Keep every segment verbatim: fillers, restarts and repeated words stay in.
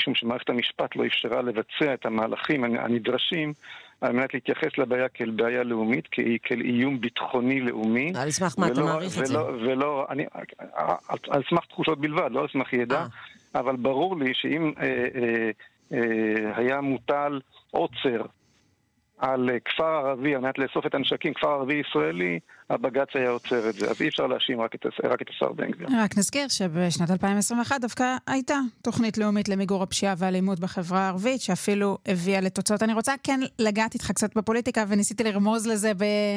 משום שמערכת המשפט לא אפשרה לבצע את המהלכים הנדרשים על מנת להתייחס לבעיה כאל בעיה לאומית, כאל איום ביטחוני לאומי. על סמך מה אתה מעריך את זה? ולא, אני, על סמך תחושות בלבד, לא על סמך ידע, אבל ברור לי שאם אה, אה, אה, היה מוטל עוצר על כפר ערבי, על מנת לאסוף את הנשקים, כפר ערבי ישראלי, הבג"ץ היה עוצר את זה. אז אי אפשר להאשים רק את, רק את השר בן גביר. רק נזכיר שבשנת אלפיים עשרים ואחת דווקא הייתה תוכנית לאומית למיגור הפשיעה והאלימות בחברה הערבית, שאפילו הביאה לתוצאות. אני רוצה כן לגעת איתך קצת בפוליטיקה, וניסיתי לרמוז לזה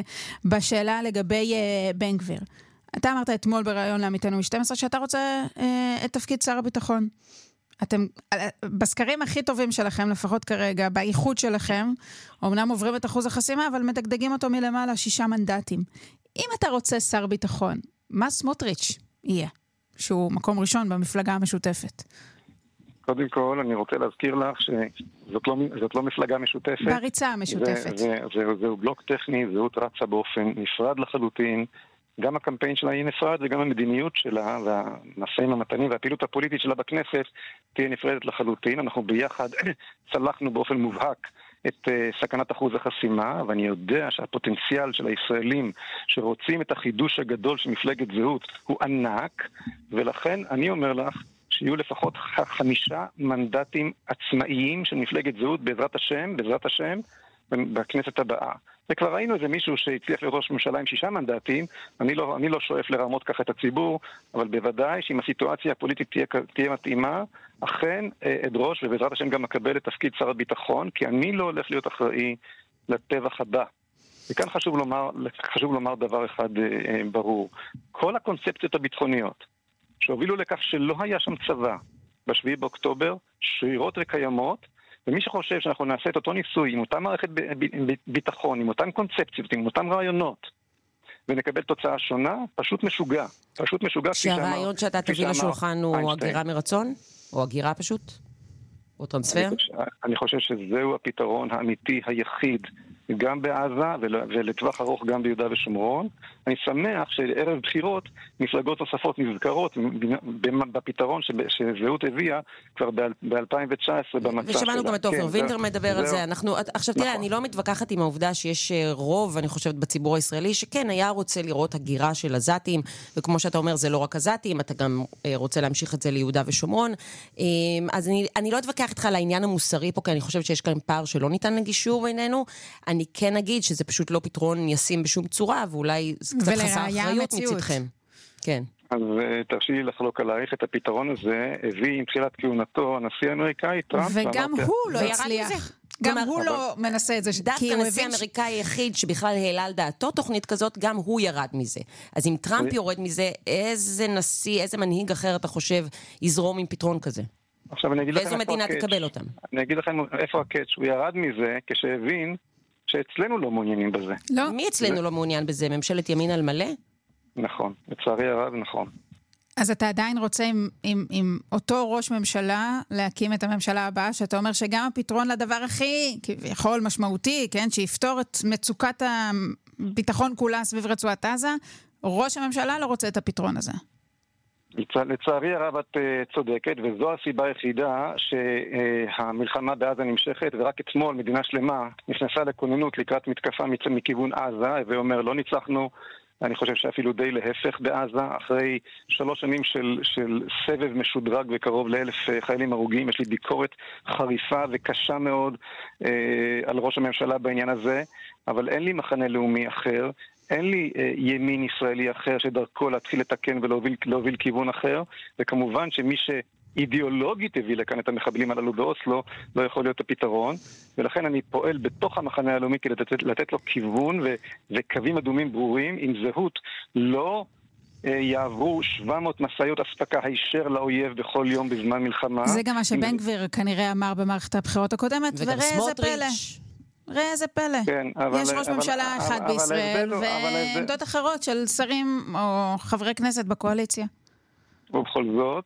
בשאלה לגבי בן גביר. אתה אמרת אתמול בראיון לעמיתנו מ-שתים עשרה שאתה רוצה את תפקיד שר הביטחון. אתם, בסקרים הכי טובים שלכם, לפחות כרגע, באיחוד שלכם, אמנם עוברים את אחוז החסימה, אבל מדגדגים אותו מלמעלה, שישה מנדטים. אם אתה רוצה שר ביטחון, מה סמוטריץ' יהיה? שהוא מקום ראשון במפלגה המשותפת. קודם כל, אני רוצה להזכיר לך שזאת לא, זאת לא מפלגה משותפת. בריצה המשותפת. זה, זה, זה, זהו בלוק טכני, זהות רצה באופן נפרד לחלוטין. גם הקמפיין שלה יהיה נפרד, וגם המדיניות שלה, והמשאים המתנים, והפעילות הפוליטית שלה בכנסת, תהיה נפרדת לחלוטין. אנחנו ביחד צלחנו באופן מובהק את uh, סכנת אחוז החסימה, ואני יודע שהפוטנציאל של הישראלים שרוצים את החידוש הגדול של מפלגת זהות הוא ענק, ולכן אני אומר לך שיהיו לפחות חמישה מנדטים עצמאיים של מפלגת זהות בעזרת השם, בעזרת השם, בכנסת הבאה. וכבר ראינו איזה מישהו שהצליח להיות ראש ממשלה עם שישה מנדטים, אני לא, אני לא שואף לרמות ככה את הציבור, אבל בוודאי שאם הסיטואציה הפוליטית תהיה, תהיה מתאימה, אכן אדרוש ובעזרת השם גם מקבל את תפקיד שר הביטחון, כי אני לא הולך להיות אחראי לטבח הבא. וכאן חשוב לומר, חשוב לומר דבר אחד אה, ברור. כל הקונספציות הביטחוניות שהובילו לכך שלא היה שם צבא בשביעי באוקטובר, שרירות וקיימות, ומי שחושב שאנחנו נעשה את אותו ניסוי עם אותה מערכת ביטחון, עם אותן קונספציות, עם אותם רעיונות, ונקבל תוצאה שונה, פשוט משוגע. פשוט משוגע. שהרעיון שאתה תביא לשולחן הוא הגירה מרצון? או הגירה פשוט? או טרנספר? אני חושב שזהו הפתרון האמיתי היחיד, גם בעזה ולטווח ארוך גם ביהודה ושומרון. אני שמח שערב בחירות מפלגות נוספות נזכרות בפתרון שזהות הביאה כבר ב-אלפיים תשע עשרה במצע שלה. ושמענו גם את עופר וינטר מדבר על זה. עכשיו תראה, אני לא מתווכחת עם העובדה שיש רוב, אני חושבת, בציבור הישראלי, שכן היה רוצה לראות הגירה של עזתים, וכמו שאתה אומר, זה לא רק עזתים, אתה גם רוצה להמשיך את זה ליהודה ושומרון. אז אני לא אתווכח איתך על העניין המוסרי פה, כי אני חושבת שיש כאן פער שלא ניתן לגישור בינינו. אני כן אגיד שזה פשוט לא פתרון ישים בשום צורה, ואולי זה קצת חסר אחריות מצדכם. כן. אז תרשי לי לחלוק עלייך, את הפתרון הזה הביא עם תחילת כהונתו הנשיא האמריקאי טראמפ. וגם הוא לא הצליח. גם הוא לא מנסה את זה. דווקא הנשיא האמריקאי היחיד שבכלל העלה על דעתו תוכנית כזאת, גם הוא ירד מזה. אז אם טראמפ יורד מזה, איזה נשיא, איזה מנהיג אחר אתה חושב יזרום עם פתרון כזה? עכשיו אני אגיד לכם ואיזו מדינה תקבל אותם? אני אגיד לכם איפה הקאץ', הוא ירד מזה כשהבין שאצלנו לא מעוניינים בזה. לא. מי אצלנו לא מעוניין בזה? ממשלת ימין על מלא? נכון, לצערי הרב, נכון. אז אתה עדיין רוצה עם, עם, עם אותו ראש ממשלה להקים את הממשלה הבאה, שאתה אומר שגם הפתרון לדבר הכי כביכול משמעותי, כן, שיפתור את מצוקת הביטחון כולה סביב רצועת עזה, ראש הממשלה לא רוצה את הפתרון הזה. לצערי הרב את צודקת, וזו הסיבה היחידה שהמלחמה בעזה נמשכת, ורק אתמול מדינה שלמה נכנסה לכוננות לקראת מתקפה מכיוון עזה, ואומר לא ניצחנו, אני חושב שאפילו די להפך בעזה, אחרי שלוש שנים של, של סבב משודרג וקרוב לאלף חיילים הרוגים, יש לי ביקורת חריפה וקשה מאוד אה, על ראש הממשלה בעניין הזה, אבל אין לי מחנה לאומי אחר, אין לי אה, ימין ישראלי אחר שדרכו להתחיל לתקן ולהוביל להוביל כיוון אחר, וכמובן שמי שאידיאולוגית הביא לכאן את המחבלים הללו באוסלו, לא יכול להיות הפתרון, ולכן אני פועל בתוך המחנה הלאומי כדי לתת, לתת לו כיוון ו, וקווים אדומים ברורים, עם זהות לא אה, יעברו שבע מאות מסעיות אספקה הישר לאויב בכל יום בזמן מלחמה. זה גם מה שבן גביר כנראה אמר במערכת הבחירות הקודמת, וראה איזה פלא. ראה איזה פלא. כן, אבל, יש ראש אבל, ממשלה אבל, אחד אבל, בישראל, ועמדות אחרות של שרים או חברי כנסת בקואליציה. ובכל זאת,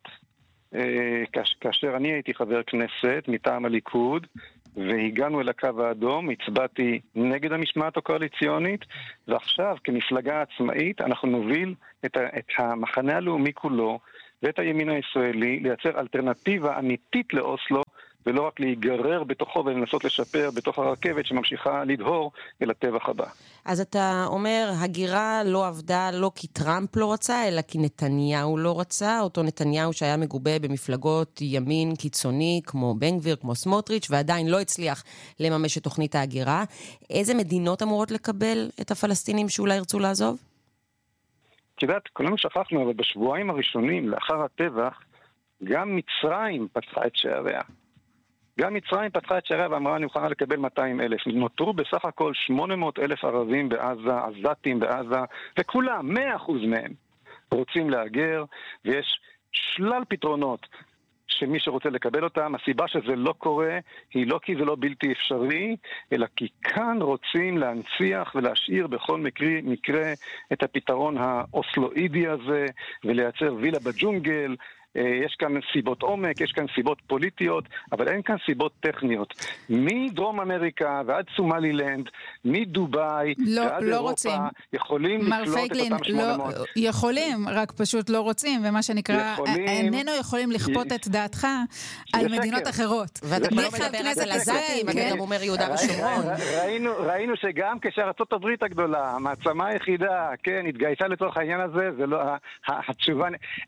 כאשר אני הייתי חבר כנסת מטעם הליכוד, והגענו אל הקו האדום, הצבעתי נגד המשמעת הקואליציונית, ועכשיו כמפלגה עצמאית אנחנו נוביל את, ה, את המחנה הלאומי כולו, ואת הימין הישראלי, לייצר אלטרנטיבה אמיתית לאוסלו, ולא רק להיגרר בתוכו ולנסות לשפר בתוך הרכבת שממשיכה לדהור אל הטבח הבא. אז אתה אומר, הגירה לא עבדה לא כי טראמפ לא רצה, אלא כי נתניהו לא רצה, אותו נתניהו שהיה מגובה במפלגות ימין קיצוני, כמו בן גביר, כמו סמוטריץ', ועדיין לא הצליח לממש את תוכנית ההגירה. איזה מדינות אמורות לקבל את הפלסטינים שאולי ירצו לעזוב? כדעת, כולנו שכחנו, אבל בשבועיים הראשונים לאחר הטבח, גם מצרים פתחה את שעריה. גם מצרים פתחה את שעריה ואמרה, אני מוכנה לקבל מאתיים אלף. נותרו בסך הכל שמונה מאות אלף ערבים בעזה, עזתים בעזה, וכולם, מאה אחוז מהם, רוצים להגר, ויש שלל פתרונות שמי שרוצה לקבל אותם. הסיבה שזה לא קורה היא לא כי זה לא בלתי אפשרי, אלא כי כאן רוצים להנציח ולהשאיר בכל מקרה, מקרה את הפתרון האוסלואידי הזה, ולייצר וילה בג'ונגל. יש כאן סיבות עומק, יש כאן סיבות פוליטיות, אבל אין כאן סיבות טכניות. מדרום אמריקה ועד סומלילנד, מדובאי לא, ועד לא אירופה, רוצים. יכולים לקלוט פייקלין, את אותם שמונה מאות. לא, יכולים, רק פשוט לא רוצים, ומה שנקרא, יכולים, איננו יכולים לכפות י... את דעתך על מדינות שקר. אחרות. ואתה לא מדבר אז על עזתים, אתה גם אומר יהודה ושומרון. ראינו, ראינו שגם כשארצות הברית הגדולה, המעצמה היחידה, כן, התגייסה לצורך העניין הזה, זה לא, התשובה,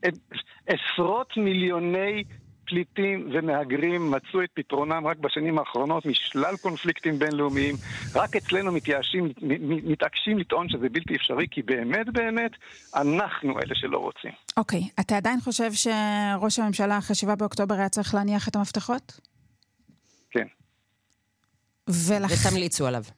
עשרות מיליוני פליטים ומהגרים מצאו את פתרונם רק בשנים האחרונות משלל קונפליקטים בינלאומיים. רק אצלנו מתייאשים, מתעקשים לטעון שזה בלתי אפשרי, כי באמת באמת אנחנו אלה שלא רוצים. אוקיי, okay. אתה עדיין חושב שראש הממשלה אחרי שבעה באוקטובר היה צריך להניח את המפתחות? כן. ולכ... ותמליצו עליו.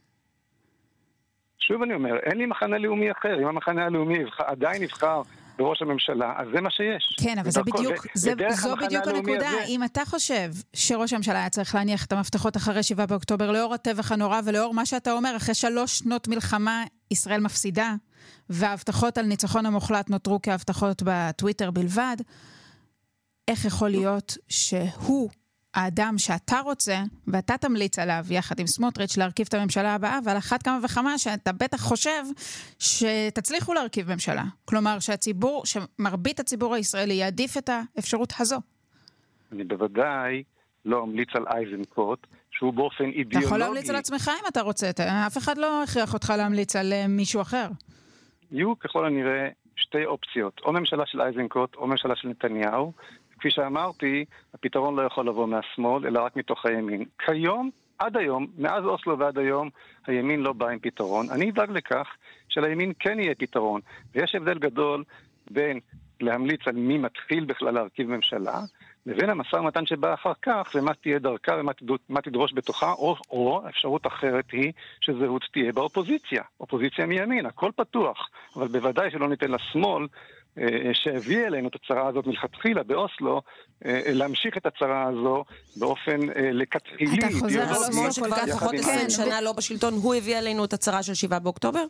שוב אני אומר, אין לי מחנה לאומי אחר. אם המחנה הלאומי עדיין נבחר בראש הממשלה, אז זה מה שיש. כן, אבל זה בדיוק, זה, זו בדיוק הנקודה. הזה... אם אתה חושב שראש הממשלה היה צריך להניח את המפתחות אחרי שבעה באוקטובר, לאור הטבח הנורא ולאור מה שאתה אומר, אחרי שלוש שנות מלחמה ישראל מפסידה, וההבטחות על ניצחון המוחלט נותרו כהבטחות בטוויטר בלבד, איך יכול להיות שהוא האדם שאתה רוצה, ואתה תמליץ עליו יחד עם סמוטריץ' להרכיב את הממשלה הבאה, ועל אחת כמה וכמה שאתה בטח חושב שתצליחו להרכיב ממשלה. כלומר, שהציבור, שמרבית הציבור הישראלי יעדיף את האפשרות הזו. אני בוודאי לא אמליץ על איזנקוט, שהוא באופן אידיאולוגי. אתה יכול להמליץ על עצמך אם אתה רוצה, אף אחד לא הכריח אותך להמליץ על מישהו אחר. יהיו ככל הנראה שתי אופציות, או ממשלה של איזנקוט, או ממשלה של נתניהו. כפי שאמרתי, הפתרון לא יכול לבוא מהשמאל, אלא רק מתוך הימין. כיום, עד היום, מאז אוסלו ועד היום, הימין לא בא עם פתרון. אני אדאג לכך שלימין כן יהיה פתרון. ויש הבדל גדול בין להמליץ על מי מתחיל בכלל להרכיב ממשלה, לבין המשא ומתן שבא אחר כך, ומה תהיה דרכה ומה תדרוש בתוכה, או, או אפשרות אחרת היא שזהות תהיה באופוזיציה. אופוזיציה מימין, הכל פתוח. אבל בוודאי שלא ניתן לשמאל, שהביא אלינו את הצרה הזאת מלכתחילה באוסלו, להמשיך את הצרה הזו באופן לקטחילי. אתה חוזר על אוסלו שכבר לפחות עשרים שנה לא בשלטון, הוא הביא אלינו את הצרה של שבעה באוקטובר?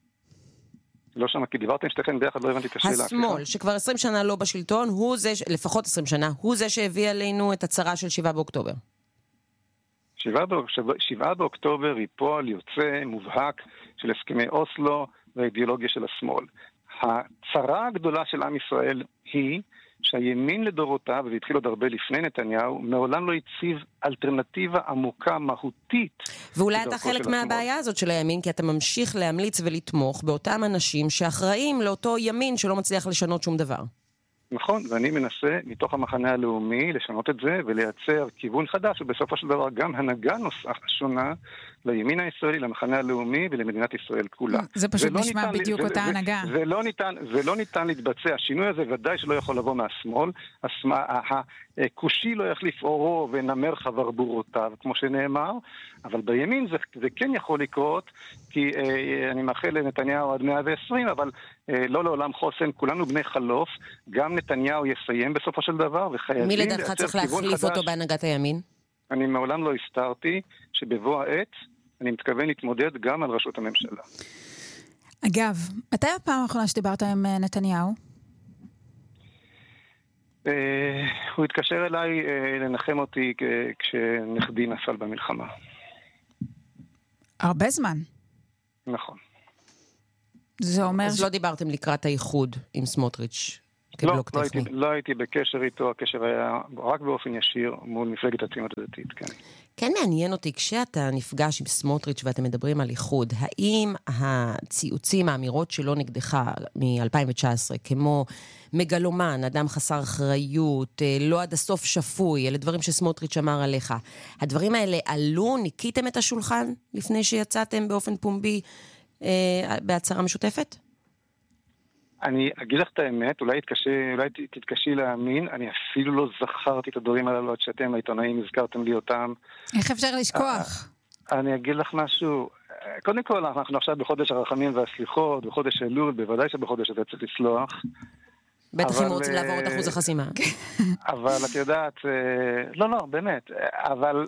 לא שמע, כי דיברתם שתכן ביחד, לא הבנתי את השאלה. השמאל, שכבר עשרים שנה לא בשלטון, הוא זה, לפחות עשרים שנה, הוא זה שהביא אלינו את הצרה של שבעה באוקטובר. שבעה באוקטובר היא פועל יוצא מובהק של הסכמי אוסלו והאידיאולוגיה של השמאל. הצרה הגדולה של עם ישראל היא שהימין לדורותיו, וזה התחיל עוד הרבה לפני נתניהו, מעולם לא הציב אלטרנטיבה עמוקה, מהותית. ואולי אתה חלק מהבעיה הזאת של הימין, כי אתה ממשיך להמליץ ולתמוך באותם אנשים שאחראים לאותו ימין שלא מצליח לשנות שום דבר. נכון, ואני מנסה מתוך המחנה הלאומי לשנות את זה ולייצר כיוון חדש, ובסופו של דבר גם הנהגה נוסח שונה לימין הישראלי, למחנה הלאומי ולמדינת ישראל כולה. זה פשוט נשמע בדיוק אותה הנהגה. זה לא ניתן, זה לא ניתן להתבצע. השינוי הזה ודאי שלא יכול לבוא מהשמאל. הכושי לא יחליף אורו ונמר חברבורותיו, כמו שנאמר, אבל בימין זה, זה כן יכול לקרות, כי אה, אני מאחל לנתניהו עד מאה ועשרים, אבל אה, לא לעולם חוסן, כולנו בני חלוף, גם נתניהו יסיים בסופו של דבר, וחייבים מי לדעתך צריך להחליף אותו בהנהגת הימין? אני מעולם לא הסתרתי שבבוא העת אני מתכוון להתמודד גם על ראשות הממשלה. אגב, מתי הפעם האחרונה שדיברת עם נתניהו? הוא התקשר אליי לנחם אותי כשנכדי נפל במלחמה. הרבה זמן. נכון. זה אומר... אז לא דיברתם לקראת האיחוד עם סמוטריץ'. כבלוק לא, טכני. לא, הייתי, לא הייתי בקשר איתו, הקשר היה רק באופן ישיר מול מפלגת הציונות הדתית, כן. כן מעניין אותי, כשאתה נפגש עם סמוטריץ' ואתם מדברים על איחוד, האם הציוצים, האמירות שלו נגדך מ-אלפיים תשע עשרה, כמו מגלומן, אדם חסר אחריות, לא עד הסוף שפוי, אלה דברים שסמוטריץ' אמר עליך, הדברים האלה עלו, ניקיתם את השולחן לפני שיצאתם באופן פומבי אה, בהצהרה משותפת? אני אגיד לך את האמת, אולי תתקשי, אולי תתקשי להאמין, אני אפילו לא זכרתי את הדברים הללו עד שאתם העיתונאים הזכרתם לי אותם. איך אפשר לשכוח? אני אגיד לך משהו, קודם כל אנחנו עכשיו בחודש הרחמים והסליחות, בחודש אלול, בוודאי שבחודש הזה צריך לסלוח. בטח אם רוצים לעבור את אחוז החסימה. אבל את יודעת, לא לא, באמת, אבל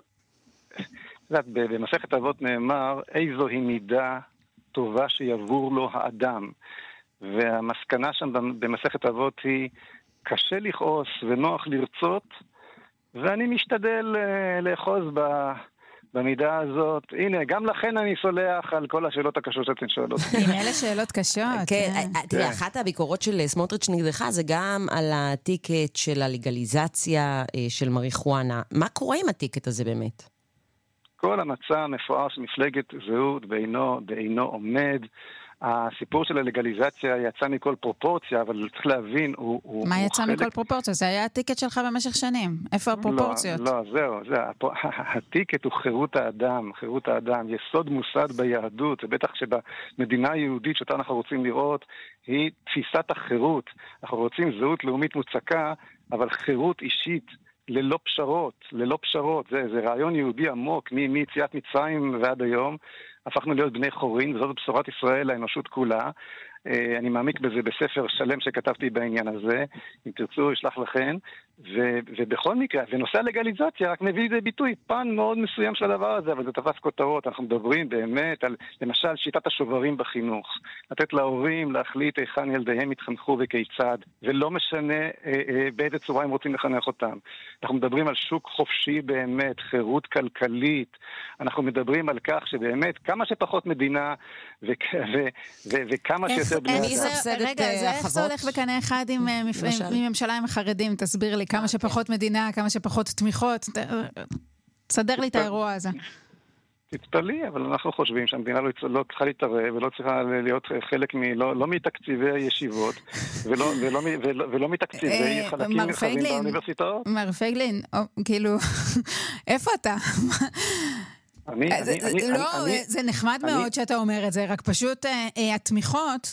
במסכת אבות נאמר, איזו היא מידה טובה שיבור לו האדם. והמסקנה שם במסכת אבות היא קשה לכעוס ונוח לרצות, ואני משתדל לאחוז במידה הזאת. הנה, גם לכן אני סולח על כל השאלות הקשות שאתן שואלות. עם אלה שאלות קשות. כן, תראה, אחת הביקורות של סמוטריץ' נגדך זה גם על הטיקט של הלגליזציה של מריחואנה. מה קורה עם הטיקט הזה באמת? כל המצע המפואר של מפלגת זהות בעינו, בעינו עומד. הסיפור של הלגליזציה יצא מכל פרופורציה, אבל צריך להבין, הוא, הוא, מה הוא יצא חלק... מכל פרופורציה? זה היה הטיקט שלך במשך שנים. איפה הפרופורציות? לא, לא, זהו, זהו. הטיקט הוא חירות האדם, חירות האדם, יסוד מוסד ביהדות, ובטח שבמדינה היהודית שאותה אנחנו רוצים לראות, היא תפיסת החירות. אנחנו רוצים זהות לאומית מוצקה, אבל חירות אישית, ללא פשרות, ללא פשרות. זה, זה רעיון יהודי עמוק, מיציאת מצרים ועד היום. הפכנו להיות בני חורין, וזאת בשורת ישראל לאנושות כולה. אני מעמיק בזה בספר שלם שכתבתי בעניין הזה, אם תרצו אשלח לכם, ו- ובכל מקרה, ונושא הלגליזציה רק מביא לידי ביטוי, פן מאוד מסוים של הדבר הזה, אבל זה תפס כותרות, אנחנו מדברים באמת על, למשל, שיטת השוברים בחינוך, לתת להורים להחליט היכן ילדיהם יתחנכו וכיצד, ולא משנה אה, אה, באיזה צורה הם רוצים לחנך אותם. אנחנו מדברים על שוק חופשי באמת, חירות כלכלית, אנחנו מדברים על כך שבאמת כמה שפחות מדינה, ו- ו- ו- וכמה שיותר בני אדם. רגע, זה איך זה הולך בקנה אחד עם ממשלה עם החרדים? תסביר לי, כמה שפחות מדינה, כמה שפחות תמיכות, תסדר לי את האירוע הזה. תתפלאי, אבל אנחנו חושבים שהמדינה לא צריכה להתערב ולא צריכה להיות חלק לא מתקציבי ישיבות ולא מתקציבי חלקים נרחבים באוניברסיטאות. מר פייגלין, כאילו, איפה אתה? לא, זה נחמד מאוד שאתה אומר את זה, רק פשוט התמיכות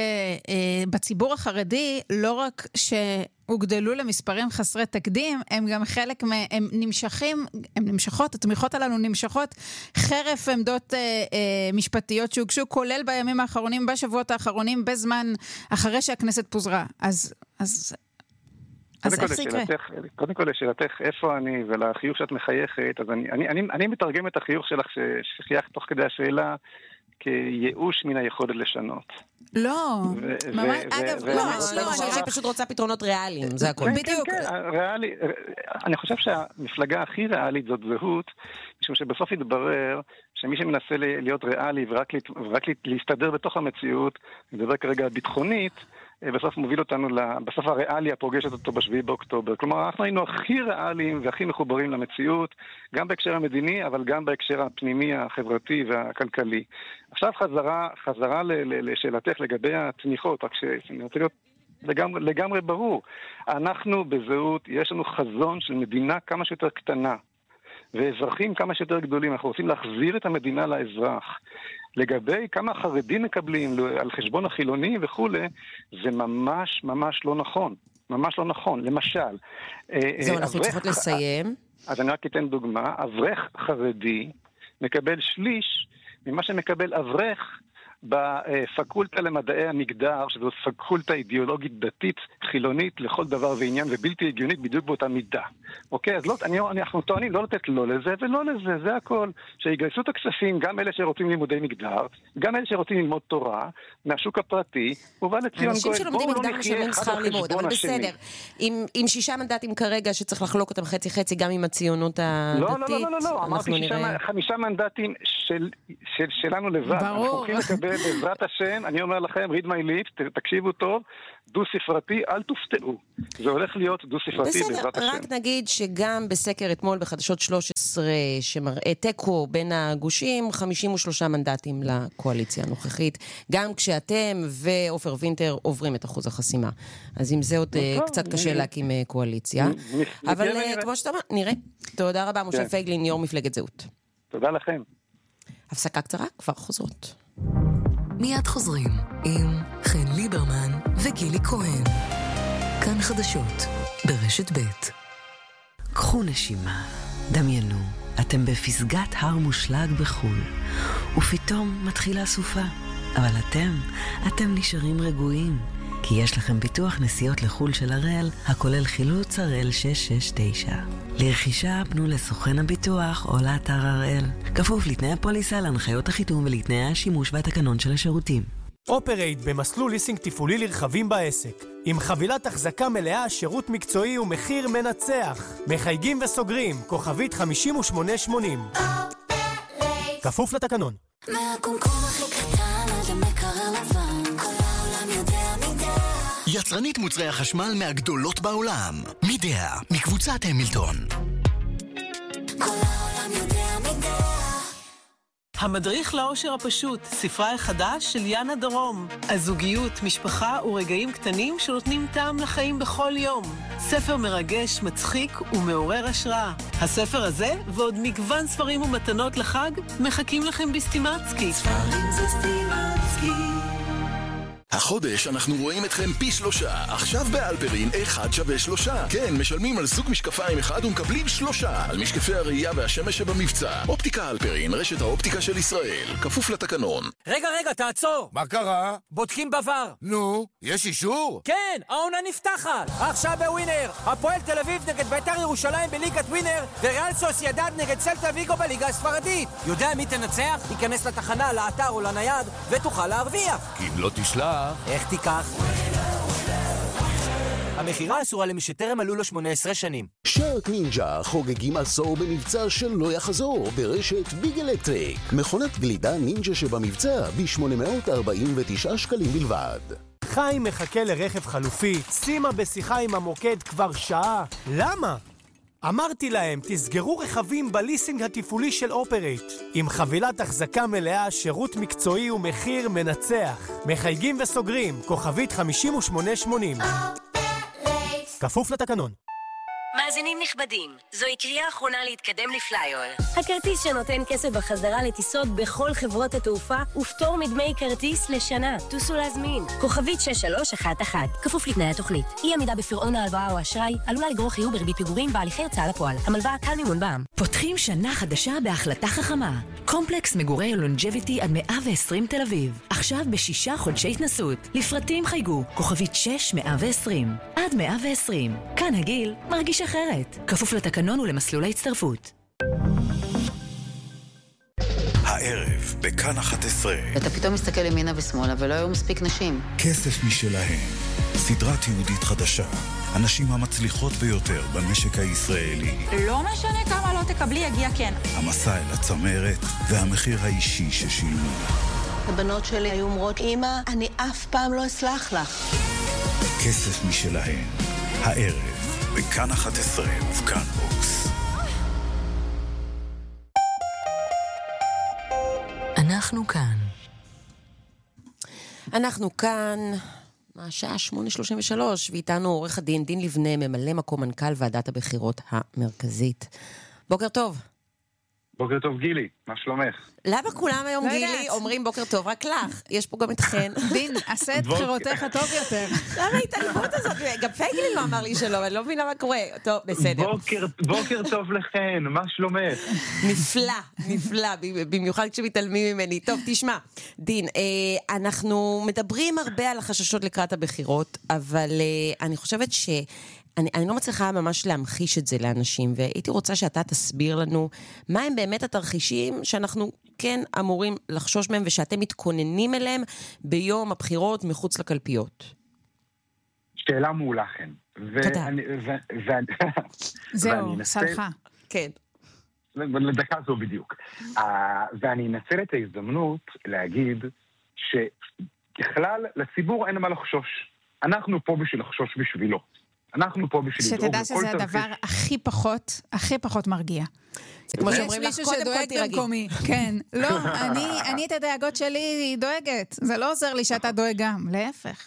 בציבור החרדי לא רק שהוגדלו למספרים חסרי תקדים, הם גם חלק מהם נמשכים, הם נמשכות, התמיכות הללו נמשכות חרף עמדות משפטיות שהוגשו, כולל בימים האחרונים, בשבועות האחרונים, בזמן אחרי שהכנסת פוזרה. אז אז אז איך זה יקרה? קודם כל לשאלתך איפה אני ולחיוך שאת מחייכת, אז אני, אני, אני, אני מתרגם את החיוך שלך שחייך תוך כדי השאלה כייאוש מן היכולת לשנות. לא, ממש, אגב, ממש לא. אני חושבת שהיא פשוט רוצה פתרונות ריאליים, זה הכל. בדיוק. ריאלי, אני חושב שהמפלגה הכי ריאלית זאת זהות, משום שבסוף יתברר שמי שמנסה להיות ריאלי ורק להסתדר בתוך המציאות, לדבר כרגע ביטחונית, בסוף מוביל אותנו, בסוף הריאליה פוגשת אותו בשביעי באוקטובר. כלומר, אנחנו היינו הכי ריאליים והכי מחוברים למציאות, גם בהקשר המדיני, אבל גם בהקשר הפנימי, החברתי והכלכלי. עכשיו חזרה, חזרה לשאלתך לגבי התמיכות, רק שאני רוצה להיות לגמרי, לגמרי ברור. אנחנו בזהות, יש לנו חזון של מדינה כמה שיותר קטנה, ואזרחים כמה שיותר גדולים. אנחנו רוצים להחזיר את המדינה לאזרח. לגבי כמה חרדים מקבלים על חשבון החילוני וכו', זה ממש ממש לא נכון. ממש לא נכון. למשל, זהו, אנחנו צריכות לסיים. אז אני רק אתן דוגמה. אברך חרדי מקבל שליש ממה שמקבל אברך בפקולטה למדעי המגדר, שזו פקולטה אידיאולוגית דתית חילונית לכל דבר ועניין ובלתי הגיונית בדיוק באותה מידה. אוקיי, אז לא, אני, אנחנו טוענים לא לתת לא לזה ולא לזה, זה הכל. שיגייסו את הכספים, גם אלה שרוצים לימודי מגדר, גם אלה שרוצים ללמוד תורה, מהשוק הפרטי, ובא לציון גואל. אנשים שלומדים מגדר משלמים שכר לימוד, אבל בסדר. עם, עם שישה מנדטים כרגע שצריך לחלוק אותם חצי חצי, גם עם הציונות הדתית. לא, לא, לא, לא, לא. אמרתי שישה, חמישה מנדטים של, של, שלנו לבד. ברור. בעזרת השם, אני אומר לכם, read my lips, תקשיבו טוב, דו-ספרתי, אל תופתעו. זה הולך להיות דו-ספרתי בעזרת השם. רק נגיד שגם בסקר אתמול בחדשות שלוש עשרה, שמראה תיקו בין הגושים, חמישים ושלושה מנדטים לקואליציה הנוכחית, גם כשאתם ואופר וינטר עוברים את אחוז החסימה. אז עם זה עוד קצת קשה להקים קואליציה. אבל כמו שאתה אומר, נראה. תודה רבה, משה פייגלין, יו"ר מפלגת זהות. תודה לכם. הפסקה קצרה, כבר חוזרות. מיד חוזרים עם חן ליברמן וגילי כהן. כאן חדשות ברשת ב'. קחו נשימה, דמיינו, אתם בפסגת הר מושלג בחול, ופתאום מתחילה סופה. אבל אתם, אתם נשארים רגועים, כי יש לכם ביטוח נסיעות לחול של הראל, הכולל חילוץ הראל שש שש תשע. לרכישה פנו לסוכן הביטוח או לאתר הראל. כפוף לתנאי הפוליסה, להנחיות החיתום ולתנאי השימוש והתקנון של השירותים. אופרייט במסלול ליסינג תפעולי לרכבים בעסק. עם חבילת החזקה מלאה, שירות מקצועי ומחיר מנצח. מחייגים וסוגרים, כוכבית חמישים ושמונה שמונים. אופרייט. כפוף לתקנון. מהקומקום הכי קטן עד המקרר לבן, כל העולם יודע מידע. יצרנית מוצרי החשמל מהגדולות בעולם. מידע, מקבוצת המילטון. כל העולם יודע מידע. המדריך לאושר הפשוט, ספרה החדש של יאנה דרום. הזוגיות, משפחה ורגעים קטנים שנותנים טעם לחיים בכל יום. ספר מרגש, מצחיק ומעורר השראה. הספר הזה ועוד מגוון ספרים ומתנות לחג מחכים לכם בסטימצקי. ספרים זה סטימצקי. החודש אנחנו רואים אתכם פי שלושה. עכשיו באלפרין אחד שווה שלושה. כן, משלמים על זוג משקפיים אחד ומקבלים שלושה. על משקפי הראייה והשמש שבמבצע. אופטיקה אלפרין, רשת האופטיקה של ישראל. כפוף לתקנון. רגע, רגע, תעצור. מה קרה? בודקים בבר. נו, יש אישור? כן, העונה נפתחת. עכשיו בווינר. הפועל תל אביב נגד בית"ר ירושלים בליגת ווינר, וריאל סוסיידד נגד סלטה ויגו בליגה הספרדית. יודע מי תנצח? ייכנס לתחנה, לאתר או לנייד, ותוכל להרוויח. כי אם לא תשלח... איך תיקח? המחירה אסורה למי שטרם מלאו לו שמונה עשרה שנים. שרק נינג'ה חוגגים עשור במבצע שלא יחזור ברשת ביג אלקטריק. מכונת גלידה נינג'ה שבמבצע ב-שמונה מאות ארבעים ותשעה שקלים בלבד. חיים מחכה לרכב חלופי, שימה בשיחה עם המוקד כבר שעה. למה? אמרתי להם, תסגרו רכבים בליסינג התפעולי של אופרייט. עם חבילת החזקה מלאה, שירות מקצועי ומחיר מנצח. מחייגים וסוגרים, כוכבית חמישים ושמונה שמונים. אופרייט. כפוף לתקנון. מאזינים נכבדים, זוהי קריאה אחרונה להתקדם לפלייר. הכרטיס שנותן כסף בחזרה לטיסות בכל חברות התעופה ופטור מדמי כרטיס לשנה. טוסו להזמין. כוכבית שש שלוש אחת אחת. כפוף לתנאי התוכנית. אי עמידה בפירעון ההלוואה או אשראי עלולה לגרור חיוב בריבית פיגורים בהליכי הוצאה לפועל. המלוואה קל מימון בע"מ. פותחים שנה חדשה בהחלטה חכמה. קומפלקס מגורי לונג'ביטי עד מאה ועשרים תל אביב. עכשיו בשישה חודשי התנסות. לפרטים חייגו. כוכבית שש מאה ועשרים. עד מאה ועשרים. כאן הגיל מרגיש אחרת. כפוף לתקנון ולמסלול ההצטרפות. הערב בכאן אחת עשרה. אתה פתאום מסתכל ימינה ושמאלה ולא היו מספיק נשים. כסף משלהם. סדרה תיעודית חדשה. הנשים המצליחות ביותר במשק הישראלי. לא משנה כמה לא תקבלי, יגיע כן. המסע אל הצמרת והמחיר האישי ששילמו. הבנות שלי היו אומרות, אמא, אני אף פעם לא אסלח לך. כסף משלהם. הערב בכאן אחת עשרה ובכאן בוקס. אנחנו כאן. אנחנו כאן, השעה שמונה שלושים ושלוש, ואיתנו עורך הדין דין לבנה, ממלא מקום מנכ"ל ועדת הבחירות המרכזית. בוקר טוב. בוקר טוב גילי, מה שלומך? למה כולם היום גילי אומרים בוקר טוב רק לך? יש פה גם את חן. דין, עשה את בחירותיך טוב יותר. למה ההתעלמות הזאת? גם פייגלין לא אמר לי שלום, אני לא מבינה מה קורה. טוב, בסדר. בוקר טוב לכן, מה שלומך? נפלא, נפלא, במיוחד כשמתעלמים ממני. טוב, תשמע, דין, אנחנו מדברים הרבה על החששות לקראת הבחירות, אבל אני חושבת ש... אני, אני לא מצליחה ממש להמחיש את זה לאנשים, והייתי רוצה שאתה תסביר לנו מה הם באמת התרחישים שאנחנו כן אמורים לחשוש מהם, ושאתם מתכוננים אליהם ביום הבחירות מחוץ לקלפיות. שאלה מעולה, חן. תודה. זהו, סלחה. כן. לדקה זו בדיוק. ואני אנצל את ההזדמנות להגיד שככלל לציבור אין מה לחשוש. אנחנו פה בשביל לחשוש בשבילו. אנחנו פה בשביל לדאוג לכל תרחיש. שתדע שזה הדבר הכי פחות, הכי פחות מרגיע. זה כמו שאומרים לך, קודם כל תירגעי. כן, לא, אני, אני את הדאגות שלי דואגת. זה לא עוזר לי שאתה דואג גם, להפך.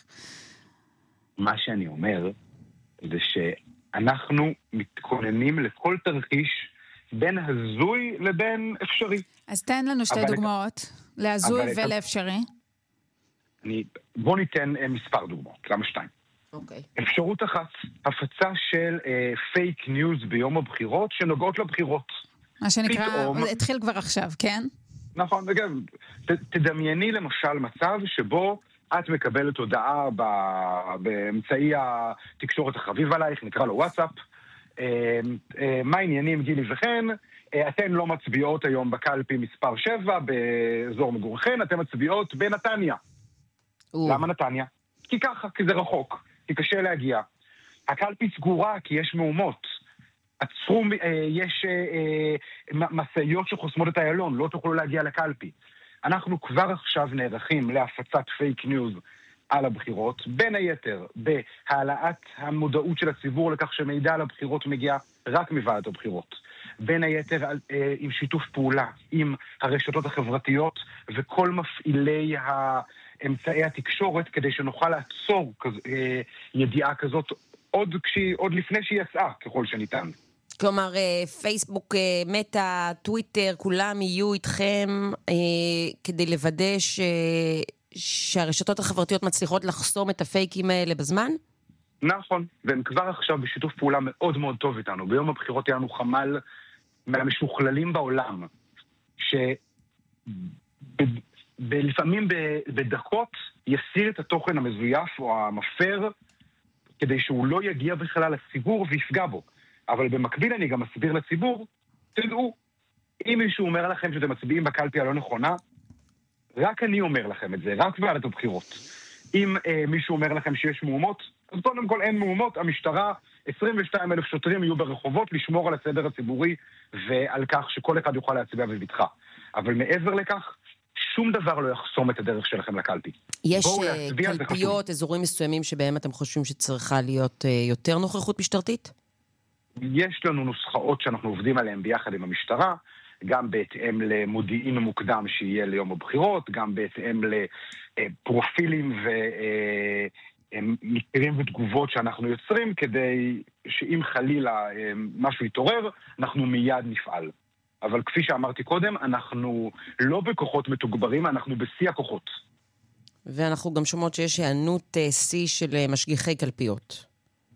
מה שאני אומר, זה שאנחנו מתכוננים לכל תרחיש בין הזוי לבין אפשרי. אז תן לנו שתי דוגמאות, להזוי ולאפשרי. אני, בוא ניתן מספר דוגמאות, למה שתיים? אוקיי. אפשרות אחת, הפצה של אה, פייק ניוז ביום הבחירות שנוגעות לבחירות. מה שנקרא, פתאום, התחיל כבר עכשיו, כן? נכון, וגם, ת, תדמייני למשל מצב שבו את מקבלת הודעה ב, באמצעי התקשורת החביב עלייך, נקרא לו וואטסאפ, אה, אה, מה העניינים גילי וכן, אה, אתן לא מצביעות היום בקלפי מספר שבע באזור מגורכן, אתן מצביעות בנתניה. או. למה נתניה? כי ככה, כי זה רחוק. כי קשה להגיע. הקלפי סגורה כי יש מהומות. עצרו, אה, יש אה, מסעיות שחוסמות את איילון, לא תוכלו להגיע לקלפי. אנחנו כבר עכשיו נערכים להפצת פייק ניוז על הבחירות, בין היתר בהעלאת המודעות של הציבור לכך שמידע על הבחירות מגיע רק מוועדת הבחירות. בין היתר אה, עם שיתוף פעולה עם הרשתות החברתיות וכל מפעילי ה... אמצעי התקשורת, כדי שנוכל לעצור כז, אה, ידיעה כזאת עוד, כשהיא, עוד לפני שהיא יצאה, ככל שניתן. כלומר, אה, פייסבוק, אה, מטה, טוויטר, כולם יהיו איתכם אה, כדי לוודא ש, שהרשתות החברתיות מצליחות לחסום את הפייקים האלה בזמן? נכון, והם כבר עכשיו בשיתוף פעולה מאוד מאוד טוב איתנו. ביום הבחירות היה לנו חמ"ל מהמשוכללים בעולם, ש... ב... לפעמים בדקות יסיר את התוכן המזויף או המפר כדי שהוא לא יגיע בכלל לציבור ויפגע בו. אבל במקביל אני גם מסביר לציבור, תדעו, אם מישהו אומר לכם שאתם מצביעים בקלפי הלא נכונה, רק אני אומר לכם את זה, רק ועדת הבחירות. אם אה, מישהו אומר לכם שיש מהומות, אז קודם כל אין מהומות, המשטרה, עשרים ושניים אלף שוטרים יהיו ברחובות לשמור על הסדר הציבורי ועל כך שכל אחד יוכל להצביע בביטחה. אבל מעבר לכך, שום דבר לא יחסום את הדרך שלכם לקלפי. יש קלפיות, אזורים מסוימים שבהם אתם חושבים שצריכה להיות יותר נוכחות משטרתית? יש לנו נוסחאות שאנחנו עובדים עליהן ביחד עם המשטרה, גם בהתאם למודיעין מוקדם שיהיה ליום הבחירות, גם בהתאם לפרופילים ומקרים ותגובות שאנחנו יוצרים, כדי שאם חלילה משהו יתעורר, אנחנו מיד נפעל. אבל כפי שאמרתי קודם, אנחנו לא בכוחות מתוגברים, אנחנו בשיא הכוחות. ואנחנו גם שומעות שיש הענות שיא של משגיחי קלפיות.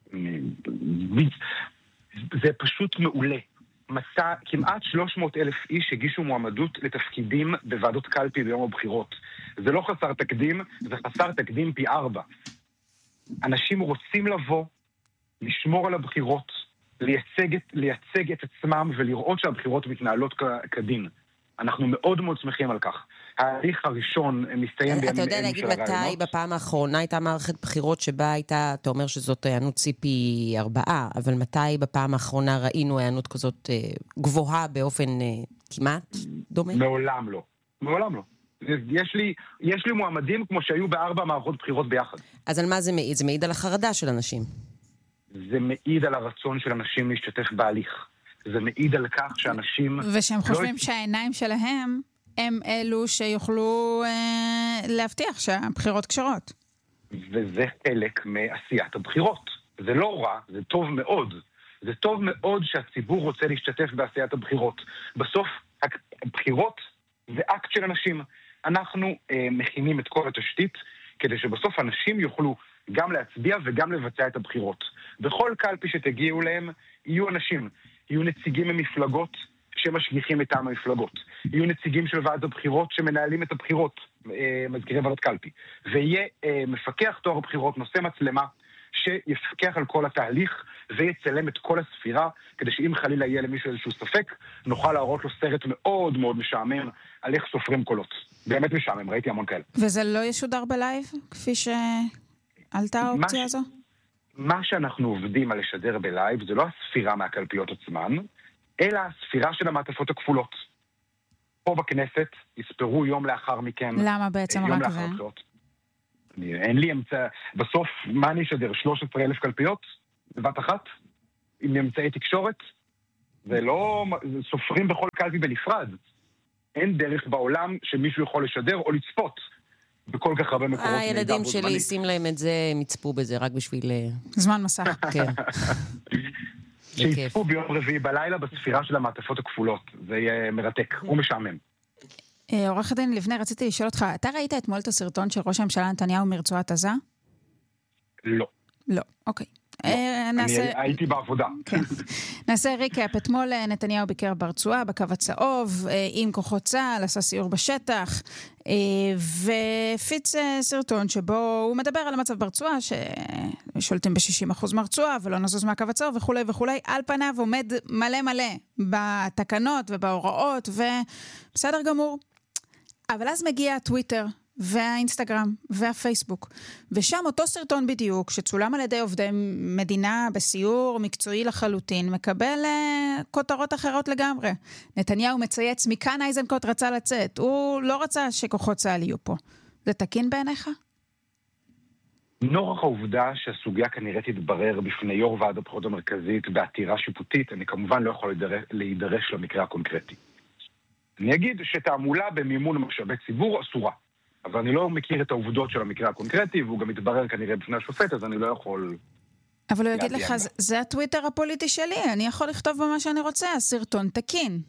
זה פשוט מעולה. מצא, כמעט שלוש מאות אלף איש הגישו מועמדות לתפקידים בוועדות קלפי ביום הבחירות. זה לא חסר תקדים, זה חסר תקדים פי ארבע. אנשים רוצים לבוא, לשמור על הבחירות, לייצג את, לייצג את עצמם ולראות שהבחירות מתנהלות כדין. אנחנו מאוד מאוד שמחים על כך. ההליך הראשון מסתיים בימים אתה יודע להגיד מתי בפעם האחרונה הייתה מערכת בחירות שבה הייתה, אתה אומר שזאת הענות ציפי ארבעה, אבל מתי בפעם האחרונה ראינו הענות כזאת גבוהה באופן כמעט דומה? מעולם לא. מעולם לא. יש לי, יש לי מועמדים כמו שהיו בארבע מערכות בחירות ביחד. אז על מה זה מעיד? זה מעיד על החרדה של אנשים. זה מעיד על הרצון של אנשים להשתתף בהליך. זה מעיד על כך שאנשים... ושהם חושבים לא... שהעיניים שלהם הם אלו שיוכלו אה, להבטיח שהבחירות קשרות. וזה חלק מעשיית הבחירות. זה לא רע, זה טוב מאוד. זה טוב מאוד שהציבור רוצה להשתתף בעשיית הבחירות. בסוף, הבחירות זה אקט של אנשים. אנחנו אה, מכינים את כל התשתית, כדי שבסוף אנשים יוכלו גם להצביע וגם לבצע את הבחירות. בכל קלפי שתגיעו להם, יהיו אנשים, יהיו נציגים ממפלגות שמשגיחים מטעם המפלגות. יהיו נציגים של ועדת הבחירות שמנהלים את הבחירות, אה, מזכירי ועדת קלפי. ויהיה אה, מפקח תואר הבחירות, נושא מצלמה, שיפקח על כל התהליך ויצלם את כל הספירה, כדי שאם חלילה יהיה למישהו איזשהו ספק, נוכל להראות לו סרט מאוד מאוד משעמם על איך סופרים קולות. באמת משעמם, ראיתי המון כאלה. וזה לא ישודר בלייב, כפי שעלתה האופציה הזו? מה שאנחנו עובדים על לשדר בלייב, זה לא הספירה מהקלפיות עצמן, אלא הספירה של המעטפות הכפולות. פה בכנסת יספרו יום לאחר מכן. למה בעצם רק זה? אין לי אמצע, בסוף מה אני אשדר? שלושת עשרה אלף קלפיות? בבת אחת? עם אמצעי תקשורת? זה לא, סופרים בכל קלפי בנפרד. אין דרך בעולם שמישהו יכול לשדר או לצפות בכל כך הרבה מקורות. הילדים שלי, שים להם את זה, הם יצפו בזה רק בשביל... זמן מסך. כן. שיצפו ביום רביעי בלילה בספירה של המעטפות הכפולות. זה יהיה מרתק, הוא משעמם. עורך הדין לבנה, רציתי לשאול אותך, אתה ראית אתמול את הסרטון של ראש הממשלה נתניהו מרצועת עזה? לא. לא, אוקיי. אני הייתי בעבודה. נעשה ריקאפ. אתמול נתניהו ביקר ברצועה, בקו הצהוב, עם כוחות צה"ל, עשה סיור בשטח, ופיץ סרטון שבו הוא מדבר על המצב ברצועה, ששולטים ב-שישים אחוז מהרצועה, ולא נזוז מהקו הצהוב וכו' וכו'. על פניו עומד מלא מלא בתקנות ובהוראות, ובסדר גמור. אבל אז מגיע הטוויטר, והאינסטגרם והפייסבוק. ושם אותו סרטון בדיוק, שצולם על ידי עובדי מדינה בסיור מקצועי לחלוטין, מקבל uh, כותרות אחרות לגמרי. נתניהו מצייץ, מכאן איזנקוט רצה לצאת. הוא לא רצה שכוחות צה"ל יהיו פה. זה תקין בעיניך? נוכח העובדה שהסוגיה כנראה תתברר בפני יו"ר ועד הבחירות המרכזית בעתירה שיפוטית, אני כמובן לא יכול להידרש, להידרש למקרה הקונקרטי. אני אגיד שתעמולה במימון משאבי ציבור אסורה. אבל אני לא מכיר את העובדות של המקרה הקונקרטי, והוא גם מתברר כנראה בפני השופט, אז אני לא יכול... אבל הוא יגיד לך, זה הטוויטר הפוליטי שלי, אני יכול לכתוב במה שאני רוצה, הסרטון תקין.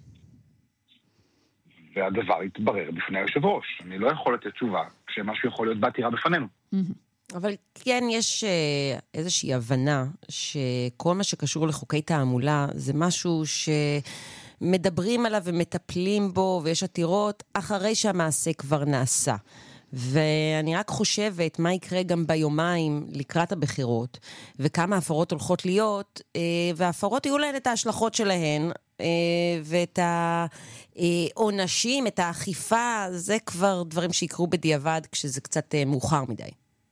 והדבר יתברר בפני היושב ראש. אני לא יכול לתת תשובה כשמשהו יכול להיות בעתירה בפנינו. אבל כן, יש איזושהי הבנה שכל מה שקשור לחוקי תעמולה, זה משהו ש... מדברים עליו ומטפלים בו, ויש עתירות אחרי שהמעשה כבר נעשה. ואני רק חושבת מה יקרה גם ביומיים לקראת הבחירות, וכמה הפרות הולכות להיות, וההפרות יהיו להן את ההשלכות שלהן, ואת העונשים, את האכיפה, זה כבר דברים שיקרו בדיעבד, כשזה קצת מאוחר מדי.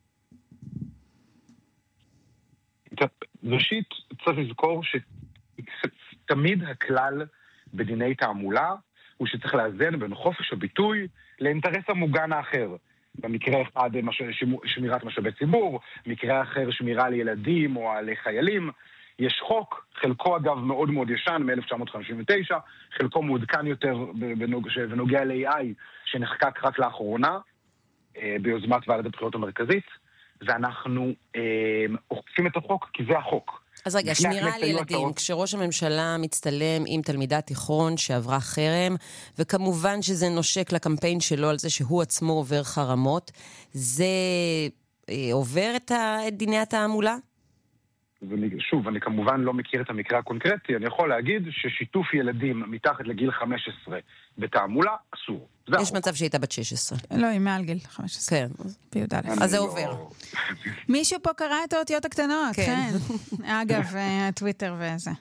ראשית, צריך לזכור שתמיד הכלל בדיני תעמולה הוא שצריך לאזן בין חופש הביטוי לאינטרס המוגן האחר. במקרה אחד שמירת משאבי ציבור, מקרה אחר שמירה על ילדים או על חיילים. יש חוק, חלקו אגב מאוד מאוד ישן, מ-אלף תשע מאות חמישים ותשע, חלקו מעודכן יותר בנוגע ל-איי איי, שנחקק רק לאחרונה, ביוזמת ועדת הבחירות המרכזית, ואנחנו אוכפים את החוק כי זה החוק. אז רגע, שמירה על ילדים, כשראש הממשלה מצטלם עם תלמידת תיכון שעברה חרם, וכמובן שזה נושק לקמפיין שלו על זה שהוא עצמו עובר חרמות, זה אה, עובר את דיני התעמולה? שוב, אני כמובן לא מכיר את המקרה הקונקרטי, אני יכול להגיד ששיתוף ילדים מתחת לגיל חמש עשרה בתעמולה אסור. יש מצב שהייתה בת שש עשרה. לא, היא מעל גיל חמש עשרה. כן. ביודע. אז זה עובר. מישהו פה קרא את האותיות הקטנות, כן. אגב, הטוויטר וזה.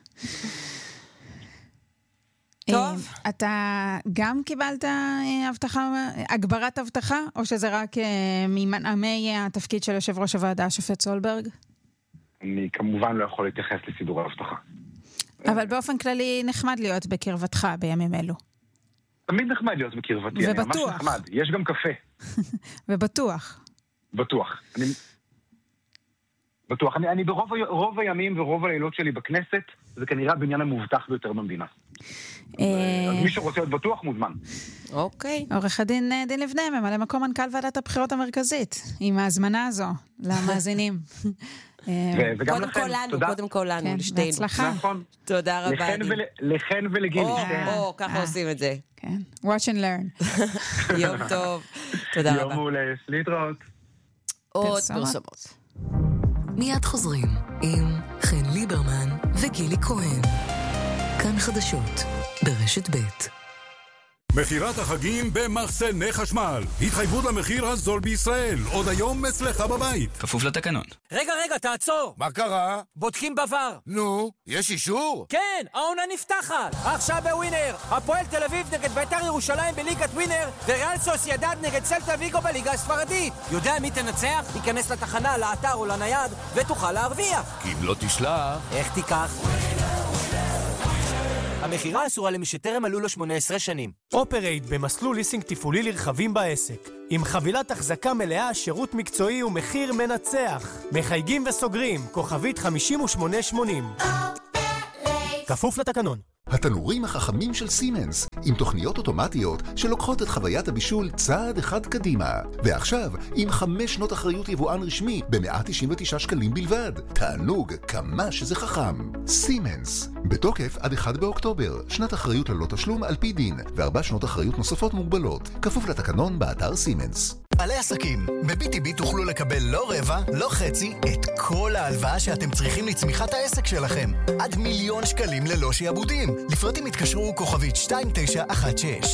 טוב. אתה גם קיבלת הבטחה, הגברת הבטחה, או שזה רק ממנעמי התפקיד של יושב ראש הוועדה, השופט סולברג? אני כמובן לא יכול להתייחס לסידור ההבטחה. אבל באופן כללי נחמד להיות בקרבתך בימים אלו. תמיד נחמד להיות בקרבתי. ובטוח. ממש נחמד. יש גם קפה. ובטוח. בטוח. אני... בטוח. אני, אני ברוב רוב הימים ורוב הלילות שלי בכנסת, זה כנראה הבניין המובטח ביותר במדינה. אז מי שרוצה להיות בטוח מוזמן. אוקיי. עורך הדין דין לבנה, ממלא מקום מנכ"ל ועדת הבחירות המרכזית, עם ההזמנה הזו למאזינים. קודם כל לנו, קודם כל לנו, לשתינו. בהצלחה. תודה רבה. לכן ולגיל. או, ככה עושים את זה. כן, watch and learn. יום טוב. תודה רבה. יום מעולה, להתראות. עוד פרסומות. מיד חוזרים עם חן ליברמן וגילי כהן. כאן חדשות ברשת ב'. מחירת החגים במחסני חשמל. התחייבות למחיר הזול בישראל. עוד היום אצלך בבית. כפוף לתקנון. רגע, רגע, תעצור. מה קרה? בודקים בבר. נו, יש אישור? כן, העונה נפתחת. עכשיו בווינר. הפועל תל אביב נגד בית"ר ירושלים בליגת ווינר, וריאל סוסיידד נגד סלטה ויגו בליגה הספרדית. יודע מי תנצח? ייכנס לתחנה, לאתר או לנייד, ותוכל להרוויח. כי אם לא תשלח... איך תיקח? המחירה אסורה למי שטרם מלאו לו שמונה עשרה שנים. אופרייט במסלול ליסינג תפעולי לרכבים בעסק. עם חבילת החזקה מלאה, שירות מקצועי ומחיר מנצח. מחייגים וסוגרים, כוכבית חמישים ושמונה שמונים. כפוף לתקנון. התנורים החכמים של סימנס, עם תוכניות אוטומטיות שלוקחות את חוויית הבישול צעד אחד קדימה. ועכשיו, עם חמש שנות אחריות יבואן רשמי ב-מאה תשעים ותשעה שקלים בלבד. תענוג כמה שזה חכם. סימנס, בתוקף עד אחד באוקטובר, שנת אחריות ללא תשלום על פי דין, וארבע שנות אחריות נוספות מוגבלות. כפוף לתקנון באתר סימנס. בעלי עסקים, ב-בי טי בי תוכלו לקבל לא רבע, לא חצי, את כל ההלוואה שאתם צריכים לצמיחת העסק שלכם. עד מיליון שקלים ללא שיעבודים. לפרטים התקשרו כוכבית שתיים תשע אחת שש.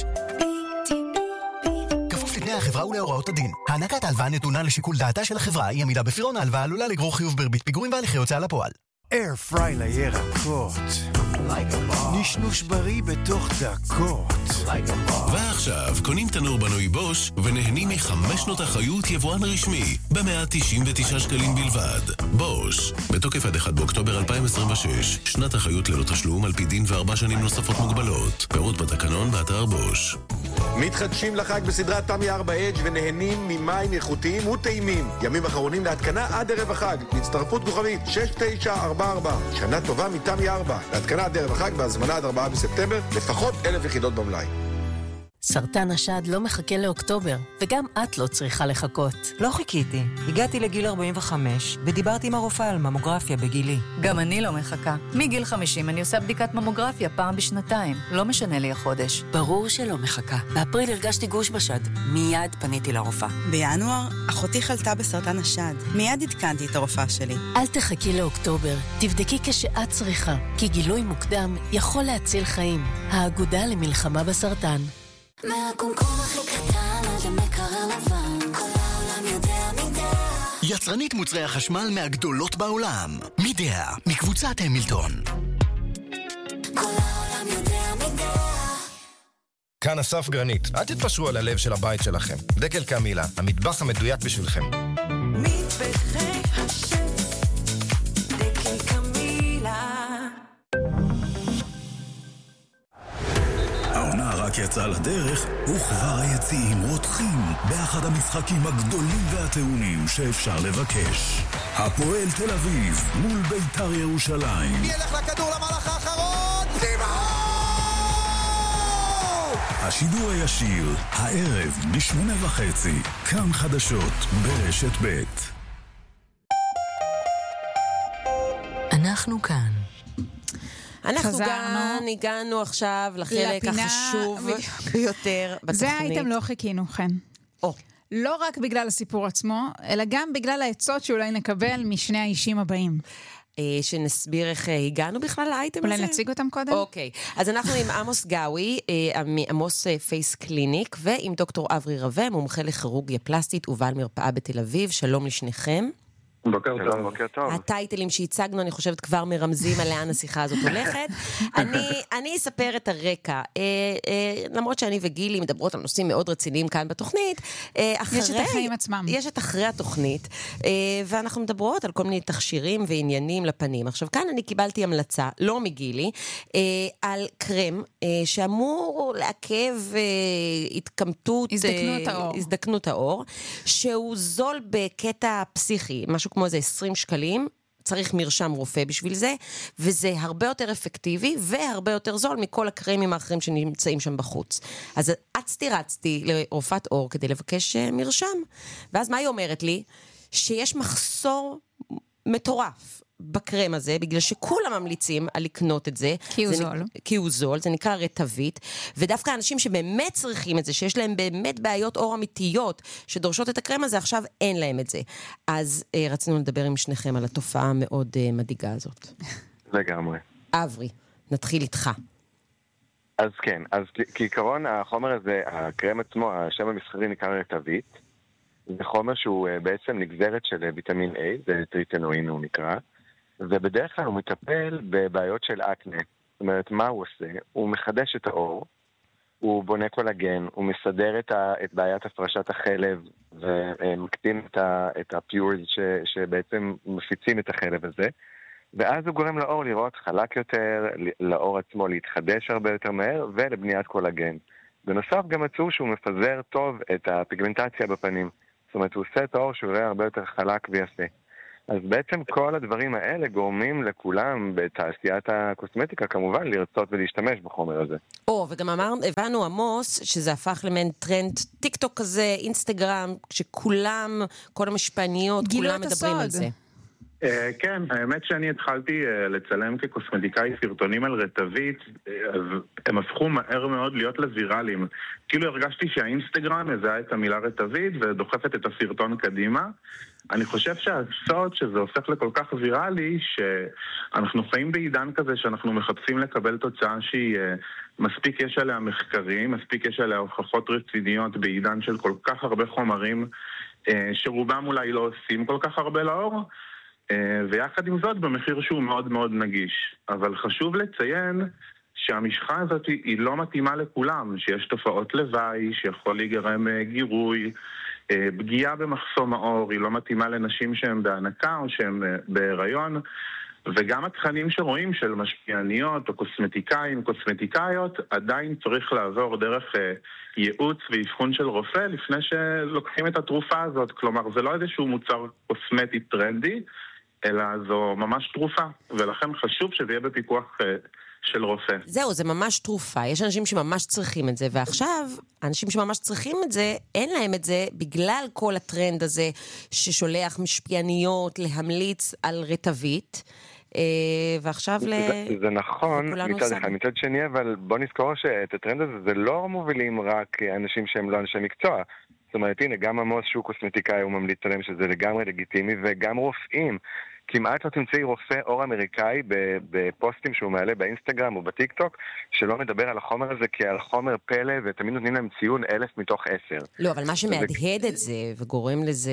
כפוף לתנאי החברה ולהוראות הדין. הענקת ההלוואה נתונה לשיקול דעתה של החברה, היא עמידה בפירעון ההלוואה עלולה לגרור חיוב בריבית פיגורים והליכי הוצאה לפועל. אייר פריי לירקות, נשנוש בריא בתוך דקות. ועכשיו קונים תנור בנוי בוש ונהנים מחמש שנות אחריות יבואן רשמי ב-מאה תשעים ותשעה שקלים בלבד. בוש, בתוקף עד אחד באוקטובר אלפיים עשרים ושש, שנת אחריות ללא תשלום על פי דין וארבע שנים נוספות מוגבלות. פירוט בתקנון באתר בוש. מתחדשים לחג בסדרת תמי ארבע אדג' ונהנים ממים איכותיים וטעימים. ימים אחרונים להתקנה עד ערב החג. הצטרפות כוכבית שש תשע ארבע ארבע. שנה טובה מתמי ארבע. להתקנה עד ערב החג והזמנה עד ארבעה בספטמבר, לפחות אלף יחידות במלאי. סרטן השד לא מחכה לאוקטובר, וגם את לא צריכה לחכות. לא חיכיתי. הגעתי לגיל ארבעים וחמש, ודיברתי עם הרופאה על ממוגרפיה בגילי. גם אני לא מחכה. מגיל חמישים אני עושה בדיקת ממוגרפיה פעם בשנתיים. לא משנה לי החודש. ברור שלא מחכה. באפריל הרגשתי גוש בשד. מיד פניתי לרופאה. בינואר, אחותי חלתה בסרטן השד. מיד עדכנתי את הרופאה שלי. אל תחכי לאוקטובר. תבדקי כשאת צריכה, כי גילוי מוקדם יכול להציל חיים. האגודה למלחמה בסרטן. מהקומקום הכי קטן עד המקרר לבן, כל העולם יודע מידע. יצרנית מוצרי החשמל מהגדולות בעולם. מידע, מקבוצת המילטון. כל העולם יודע מידע. כאן אסף גרנית. אל תתפשרו על הלב של הבית שלכם. דקל קמילה, המטבח המדויק בשבילכם. מטבחי השף, דקל קמילה. העונה רק יצאה לדרך, וכבר היציעים רותחים באחד המשחקים הגדולים והטעונים שאפשר לבקש. הפועל תל אביב מול בית"ר ירושלים. מי ילך לכדור למהלך האחרון? דיברו! השידור הישיר, הערב בשמונה וחצי, כאן חדשות ברשת ב'. אנחנו כאן. אנחנו חזרנו. גם הגענו עכשיו לחלק לפינה, החשוב ביותר בתוכנית. זה האייטם לא חיכינו, כן. או. לא רק בגלל הסיפור עצמו, אלא גם בגלל העצות שאולי נקבל משני האישים הבאים. שנסביר איך הגענו בכלל לאייטם הזה? אולי נציג אותם קודם? אוקיי. אז אנחנו עם עמוס גאווי, מעמוס פייס קליניק, ועם דוקטור אברי רווה, מומחה לכירורגיה פלסטית ובעל מרפאה בתל אביב. שלום לשניכם. בוקר טוב, בוקר טוב. הטייטלים שהצגנו, אני חושבת, כבר מרמזים על לאן השיחה הזאת הולכת. אני, אני אספר את הרקע. אה, אה, למרות שאני וגילי מדברות על נושאים מאוד רציניים כאן בתוכנית, אה, אחרי, יש את החיים עצמם. יש את אחרי התוכנית, אה, ואנחנו מדברות על כל מיני תכשירים ועניינים לפנים. עכשיו, כאן אני קיבלתי המלצה, לא מגילי, אה, על קרם אה, שאמור לעכב אה, התקמטות, הזדקנות אה, האור. הזדקנות האור, שהוא זול בקטע פסיכי, משהו כמו זה עשרים שקלים, צריך מרשם רופא בשביל זה, וזה הרבה יותר אפקטיבי והרבה יותר זול מכל הקרמים האחרים שנמצאים שם בחוץ. אז אצתי רצתי לרופאת אור כדי לבקש מרשם, ואז מה היא אומרת לי? שיש מחסור מטורף בקרם הזה, בגלל שכולם ממליצים על לקנות את זה. כי הוא זה זול. נ... כי הוא זול, זה נקרא רטבית, ודווקא אנשים שבאמת צריכים את זה, שיש להם באמת בעיות אור אמיתיות, שדורשות את הקרם הזה, עכשיו אין להם את זה. אז אה, רצינו לדבר עם שניכם על התופעה המאוד אה, מדאיגה הזאת. לגמרי. אברי, נתחיל איתך. אז כן, אז כעיקרון החומר הזה, הקרם עצמו, השם המסחרי נקרא רטבית, זה חומר שהוא בעצם נגזרת של ויטמין A, זה טריטנואין הוא נקרא, ובדרך כלל הוא מטפל בבעיות של אקנה. זאת אומרת, מה הוא עושה? הוא מחדש את האור, הוא בונה קולגן, הוא מסדר את, ה, את בעיית הפרשת החלב, ומקטין את, ה, את הפיורס ש, שבעצם מפיצים את החלב הזה, ואז הוא גורם לאור לראות חלק יותר, לאור עצמו להתחדש הרבה יותר מהר, ולבניית קולגן. בנוסף גם מצאו שהוא מפזר טוב את הפיגמנטציה בפנים. זאת אומרת, הוא עושה את האור שהוא יראה הרבה יותר חלק ויפה. אז בעצם כל הדברים האלה גורמים לכולם בתעשיית הקוסמטיקה כמובן לרצות ולהשתמש בחומר הזה. או, וגם אמרנו, הבנו עמוס שזה הפך למין טרנד טיק טוק כזה, אינסטגרם, שכולם, כל המשפעניות, כולם מדברים על זה. כן, האמת שאני התחלתי לצלם כקוסמטיקאי סרטונים על רטבית, אז הם הפכו מהר מאוד להיות לוויראליים. כאילו הרגשתי שהאינסטגרם מזהה את המילה רטבית ודוחפת את הסרטון קדימה. אני חושב שהסוד שזה הופך לכל כך ויראלי, שאנחנו חיים בעידן כזה שאנחנו מחפשים לקבל תוצאה שהיא מספיק יש עליה מחקרים, מספיק יש עליה הוכחות רציניות בעידן של כל כך הרבה חומרים, שרובם אולי לא עושים כל כך הרבה לאור, ויחד עם זאת במחיר שהוא מאוד מאוד נגיש. אבל חשוב לציין שהמשחה הזאת היא לא מתאימה לכולם, שיש תופעות לוואי, שיכול להיגרם גירוי, פגיעה במחסום האור, היא לא מתאימה לנשים שהן בהנקה או שהן בהיריון, וגם התכנים שרואים של משפיעניות או קוסמטיקאים, קוסמטיקאיות, עדיין צריך לעבור דרך ייעוץ ואבחון של רופא לפני שלוקחים את התרופה הזאת. כלומר, זה לא איזשהו מוצר קוסמטי טרנדי, אלא זו ממש תרופה, ולכן חשוב שזה יהיה בפיקוח של רופא. זהו, זה ממש תרופה. יש אנשים שממש צריכים את זה, ועכשיו, אנשים שממש צריכים את זה, אין להם את זה בגלל כל הטרנד הזה ששולח משפיעניות להמליץ על רטבית, ועכשיו ל... זה נכון, מצד אחד, מצד שני, אבל בוא נזכור שאת הטרנד הזה זה לא מובילים רק אנשים שהם לא אנשי מקצוע. זאת אומרת, הנה, גם עמוס שהוא קוסמטיקאי, הוא ממליץ עליהם שזה לגמרי לגיטימי, וגם רופאים. כמעט לא תמצאי רופא אור אמריקאי בפוסטים שהוא מעלה באינסטגרם או בטיקטוק, שלא מדבר על החומר הזה כעל חומר פלא, ותמיד נותנים להם ציון אלף מתוך עשר. לא, אבל מה שמהדהד את זה, וגורם לזה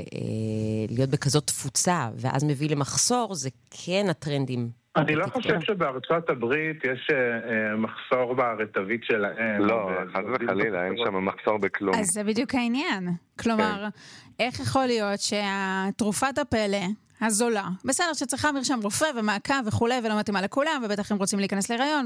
אה, להיות בכזאת תפוצה, ואז מביא למחסור, זה כן הטרנדים. אני לא חושב שבארצות הברית יש אה, מחסור ברטבית שלהם. לא, חס וחלילה, אין שם מחסור בכלום. אז זה בדיוק העניין. כלומר, איך יכול להיות שהתרופת הפלא הזולה, בסדר שצריכה מרשם רופא ומעקב וכולי, ולא מתאימה לכולם, ובטח הם רוצים להיכנס להיריון,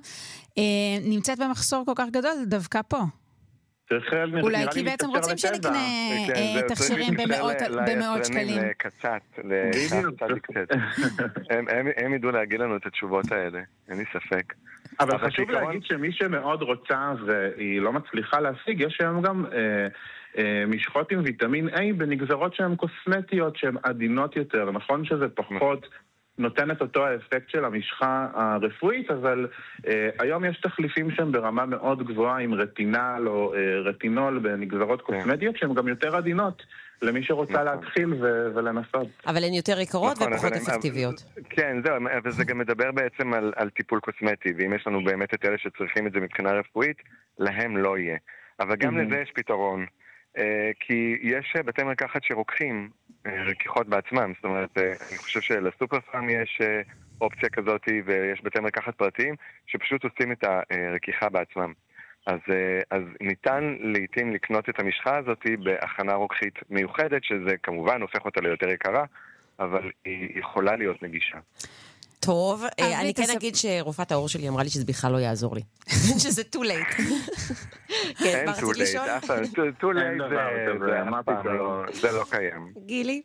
נמצאת במחסור כל כך גדול, דווקא פה. אולי כי בעצם רוצים שנקנה תכשירים במאות שקלים. לקצת, לקצת. הם ידעו להגיד לנו את התשובות האלה, אין לי ספק. אבל חשוב להגיד שמי שמאוד רוצה והיא לא מצליחה להשיג, יש היום גם משחות עם ויטמין A בנגזרות שהן קוסמטיות, שהן עדינות יותר. נכון שזה פחות נותן את אותו האפקט של המשחה הרפואית, אבל אה, היום יש תחליפים שהם ברמה מאוד גבוהה עם רטינל או אה, רטינול בנגזרות קוסמטיות, שהן גם יותר עדינות למי שרוצה להתחיל ו- ולנסות. אבל הן יותר יקרות ופחות אפקטיביות. כן, זהו, אבל זה גם מדבר בעצם על, על טיפול קוסמטי, ואם יש לנו באמת את אלה שצריכים את זה מבחינה רפואית, להם לא יהיה. אבל גם לזה יש פתרון. כי יש בתי מרקחת שרוקחים רקיחות בעצמם, זאת אומרת, אני חושב שלסופר פארם יש אופציה כזאת, ויש בתי מרקחת פרטיים שפשוט עושים את הרקיחה בעצמם. אז, אז ניתן לעתים לקנות את המשחה הזאת בהכנה רוקחית מיוחדת, שזה כמובן הופך אותה ליותר יקרה, אבל היא יכולה להיות נגישה. טוב, אני כן אגיד שרופאת האור שלי אמרה לי שזה בכלל לא יעזור לי. שזה too late. אין too late, too late זה לא קיים. גילי,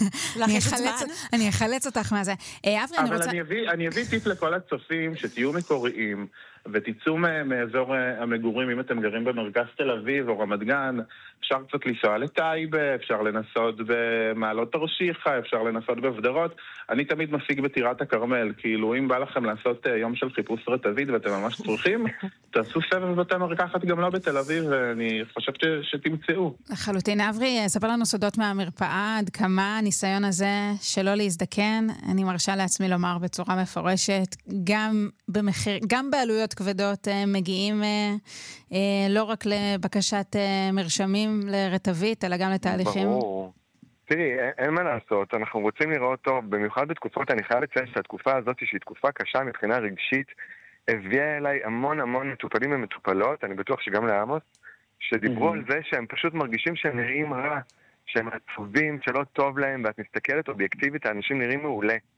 אני אחלץ אותך מה זה. אבל אני אביא טיפ לכל הצופים שתהיו מקוריים, ותצאו מאזור המגורים, אם אתם גרים במרכז תל אביב או רמת גן, אפשר קצת לנסוע לטייבה, אפשר לנסות במעלות תרשיחא, אפשר לנסות בבדרות. אני תמיד משיג בטירת הכרמל, כאילו אם בא לכם לעשות יום של חיפוש רטבית ואתם ממש צריכים, תעשו סבב בתי מרקחת גם לא בתל אביב, ואני חושבת שתמצאו. לחלוטין, אברי, ספר לנו סודות מהמרפאה, עד כמה הניסיון הזה שלא להזדקן, אני מרשה לעצמי לומר בצורה מפורשת, גם במחיר, גם בעלויות כבדות מגיעים לא רק לבקשת מרשמים לרטבית, אלא גם לתהליכים. ברור. תראי, אין מה לעשות, אנחנו רוצים לראות טוב, במיוחד בתקופות, אני חייב לציין שהתקופה הזאת שהיא תקופה קשה מבחינה רגשית, הביאה אליי המון המון מטופלים ומטופלות, אני בטוח שגם לעמוס, שדיברו על זה שהם פשוט מרגישים שהם נראים רע, שהם עצובים, שלא טוב להם, ואת מסתכלת אובייקטיבית, האנשים נראים מעולה.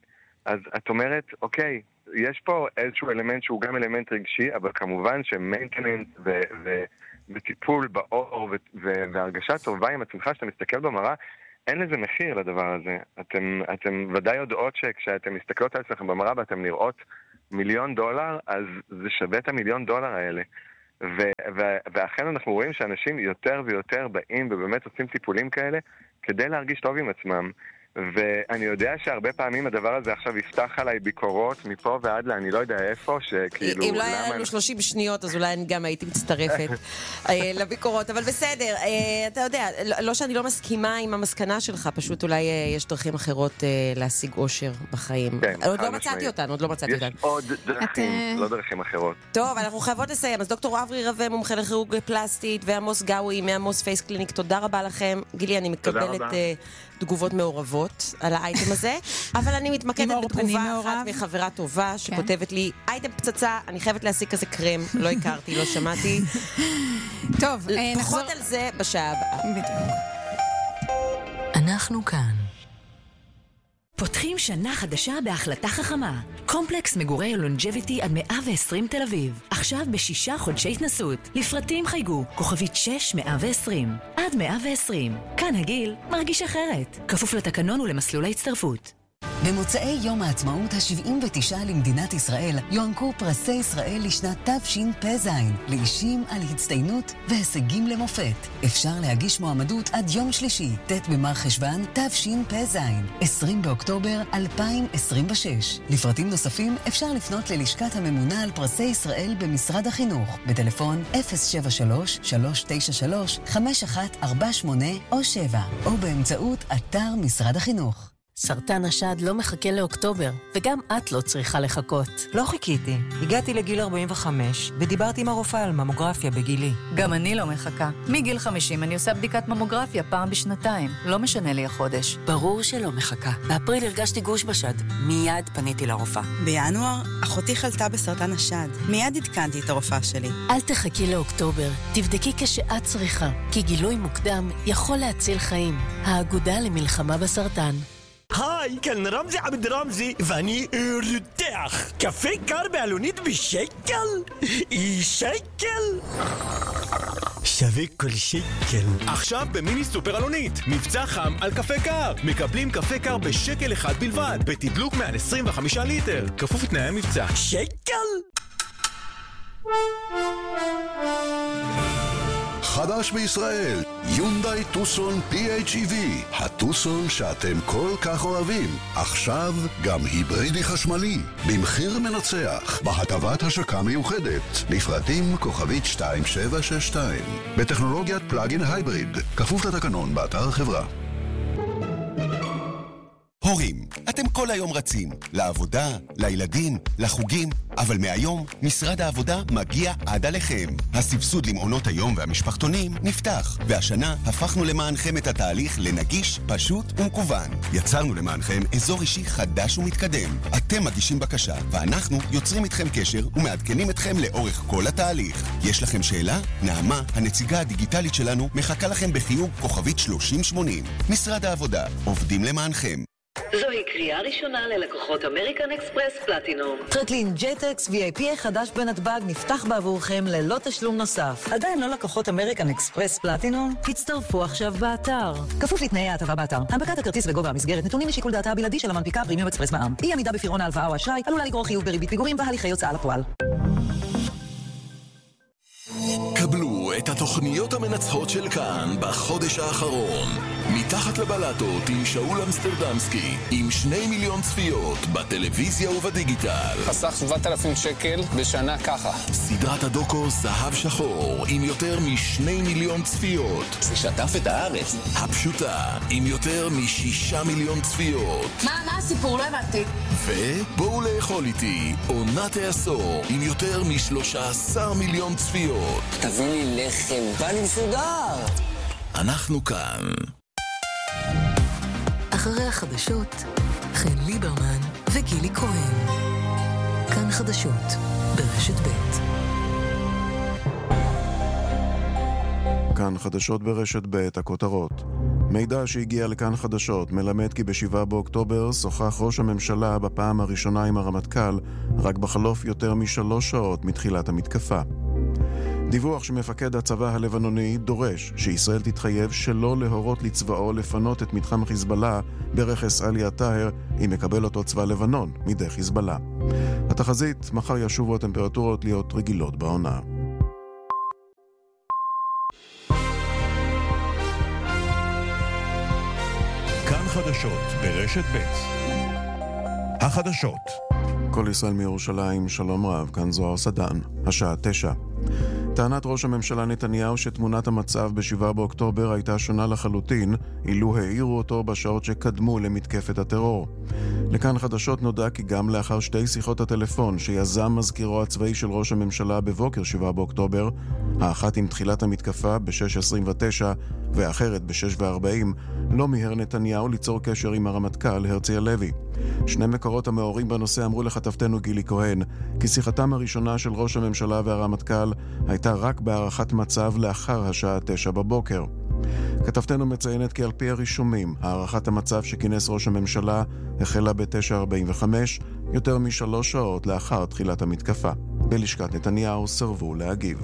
אז את אומרת, אוקיי, יש פה איזשהו אלמנט שהוא גם אלמנט רגשי, אבל כמובן שמיינטננס ו- ו- וטיפול באור ו- ו- והרגשה טובה עם עצמך, שאתה מסתכל במראה, אין לזה מחיר לדבר הזה. אתם, אתם ודאי יודעות שכשאתם מסתכלות על עצמכם במראה ואתם נראות מיליון דולר, אז זה שווה את המיליון דולר האלה. ו- ו- ואכן אנחנו רואים שאנשים יותר ויותר באים ובאמת עושים טיפולים כאלה כדי להרגיש טוב עם עצמם. ואני יודע שהרבה פעמים הדבר הזה עכשיו יפתח עליי ביקורות מפה ועד לה, אני לא יודע איפה, שכאילו... אם לא היה לנו שלושים שניות, אז אולי אני גם הייתי מצטרפת לביקורות, אבל בסדר, אתה יודע, לא שאני לא מסכימה עם המסקנה שלך, פשוט אולי יש דרכים אחרות להשיג אושר בחיים. עוד לא מצאתי אותן, עוד לא מצאתי אותן. יש עוד דרכים, לא דרכים אחרות. טוב, אנחנו חייבות לסיים. אז דוקטור אברי רווה, מומחה לכירורג פלסטית, ועמוס גאווי מעמוס פייס קליניק, תודה רבה לכם. גילי, אני מקבלת תגובות מעורבות על האייטם הזה, אבל אני מתמקדת בתגובה אחת מחברה טובה שכותבת לי, אייטם פצצה, אני חייבת להשיג כזה קרם, לא הכרתי, לא שמעתי. טוב, פחות על זה בשעה הבאה. בדיוק. אנחנו כאן. פותחים שנה חדשה בהחלטה חכמה. קומפלקס מגורי לונג'ביטי עד מאה ועשרים תל אביב. עכשיו בשישה חודשי התנסות. לפרטים חייגו, כוכבית שש מאה ועשרים. עד מאה ועשרים. כאן הגיל מרגיש אחרת. כפוף לתקנון ולמסלול ההצטרפות. במוצאי יום העצמאות ה-שבעים ותשע למדינת ישראל יוענקו פרסי ישראל לשנת תשפ"ז לאישים על הצטיינות והישגים למופת. אפשר להגיש מועמדות עד יום שלישי, ט' במר חשוון תשפ"ז, עשרים באוקטובר אלפיים עשרים ושש. לפרטים נוספים אפשר לפנות ללשכת הממונה על פרסי ישראל במשרד החינוך בטלפון אפס שבע שלוש שלוש תשע שלוש חמש אחת ארבע שמונה או שבע או באמצעות אתר משרד החינוך. סרטן השד לא מחכה לאוקטובר, וגם את לא צריכה לחכות. לא חיכיתי. הגעתי לגיל ארבעים וחמש, ודיברתי עם הרופאה על ממוגרפיה בגילי. גם אני לא מחכה. מגיל חמישים אני עושה בדיקת ממוגרפיה פעם בשנתיים. לא משנה לי החודש. ברור שלא מחכה. באפריל הרגשתי גוש בשד. מיד פניתי לרופאה. בינואר, אחותי חלתה בסרטן השד. מיד עדכנתי את הרופאה שלי. אל תחכי לאוקטובר. תבדקי כשאת צריכה, כי גילוי מוקדם יכול להציל חיים. האגודה למלחמה בסרטן. היי, כאן רמזי עבד רמזי, ואני רותח. קפה קר בעלונית בשקל? שקל? שווה כל שקל. עכשיו במיני סופר אלונית, מבצע חם על קפה קר. מקבלים קפה קר בשקל אחד בלבד, בתדלוק מעל עשרים וחמישה ליטר. כפוף לתנאי המבצע. שקל? חדש בישראל, יונדאי טוסון פי אייץ' אי וי, הטוסון שאתם כל כך אוהבים, עכשיו גם היברידי חשמלי, במחיר מנצח, בהטבת השקה מיוחדת, לפרטים כוכבית שתיים שבע שש שתיים, בטכנולוגיית פלאגין הייבריד, כפוף לתקנון באתר החברה. הורים, אתם כל היום רצים, לעבודה, לילדים, לחוגים, אבל מהיום משרד העבודה מגיע עד עליכם. הסבסוד למעונות היום והמשפחתונים נפתח, והשנה הפכנו למענכם את התהליך לנגיש, פשוט ומקוון. יצרנו למענכם אזור אישי חדש ומתקדם. אתם מגישים בקשה, ואנחנו יוצרים איתכם קשר ומעדכנים אתכם לאורך כל התהליך. יש לכם שאלה? נעמה, הנציגה הדיגיטלית שלנו, מחכה לכם בחיוג כוכבית שלושים שמונים. משרד העבודה, עובדים למענכם. זוהי קריאה ראשונה ללקוחות אמריקן אקספרס פלטינום. טרקלין ג'טקס וי איי פי החדש בנתב"ג נפתח בעבורכם ללא תשלום נוסף. עדיין לא לקוחות אמריקן אקספרס פלטינום? הצטרפו עכשיו באתר. כפוף לתנאי ההטבה באתר. הנפקת הכרטיס וגובה המסגרת נתונים לשיקול דעתה הבלעדי של המנפיקה פרימיום אקספרס מע"מ. אי עמידה בפירעון ההלוואה או אשראי עלולה לגרור חיוב בריבית פיגורים והליכי הוצאה לפועל. קבלו את התוכניות המנצחות של כאן בחודש האחרון. מתחת לבלטות עם שאול אמסטרדמסקי, עם שני מיליון צפיות בטלוויזיה ובדיגיטל. חסך שבעת אלפים שקל בשנה ככה. סדרת הדוקו זהב שחור עם יותר משני מיליון צפיות. זה שטף את הארץ. הפשוטה עם יותר משישה מיליון צפיות. מה, מה הסיפור? לא הבנתי. ובואו לאכול איתי עונת העשור עם יותר משלושה עשר מיליון צפיות. תביא לי לחם, בא לי מסודר. אנחנו כאן. אחרי החדשות, חן ליברמן וגילי כהן. כאן חדשות ברשת ב'. כאן חדשות ברשת ב', הכותרות. מידע שהגיע לכאן חדשות מלמד כי בשבעה באוקטובר שוחח ראש הממשלה בפעם הראשונה עם הרמטכ"ל רק בחלוף יותר משלוש שעות מתחילת המתקפה. דיווח שמפקד הצבא הלבנוני דורש שישראל תתחייב שלא להורות לצבאו לפנות את מתחם חיזבאללה ברכס עלי הטהר אם מקבל אותו צבא לבנון מידי חיזבאללה. התחזית, מחר ישובו הטמפרטורות להיות רגילות בעונה. כאן חדשות ברשת ב'. החדשות. כל ישראל מירושלים, שלום רב, כאן זוהר סדן, השעה תשע. טענת ראש הממשלה נתניהו שתמונת המצב בשבעה באוקטובר הייתה שונה לחלוטין, אילו העירו אותו בשעות שקדמו למתקפת הטרור. לכאן חדשות נודע כי גם לאחר שתי שיחות הטלפון שיזם מזכירו הצבאי של ראש הממשלה בבוקר שבעה באוקטובר, האחת עם תחילת המתקפה ב-שש עשרים ותשע ואחרת ב-שש וארבעים, לא מיהר נתניהו ליצור קשר עם הרמטכ"ל הרצי הלוי. שני מקורות המעורים בנושא אמרו לכתבתנו גילי כהן כי שיחתם הראשונה של ראש הממשלה והרמטכ"ל הייתה רק בהערכת מצב לאחר השעה תשע בבוקר. כתבתנו מציינת כי על פי הרישומים, הערכת המצב שכינס ראש הממשלה החלה ב-תשע ארבעים וחמש, יותר משלוש שעות לאחר תחילת המתקפה. בלשכת נתניהו סרבו להגיב.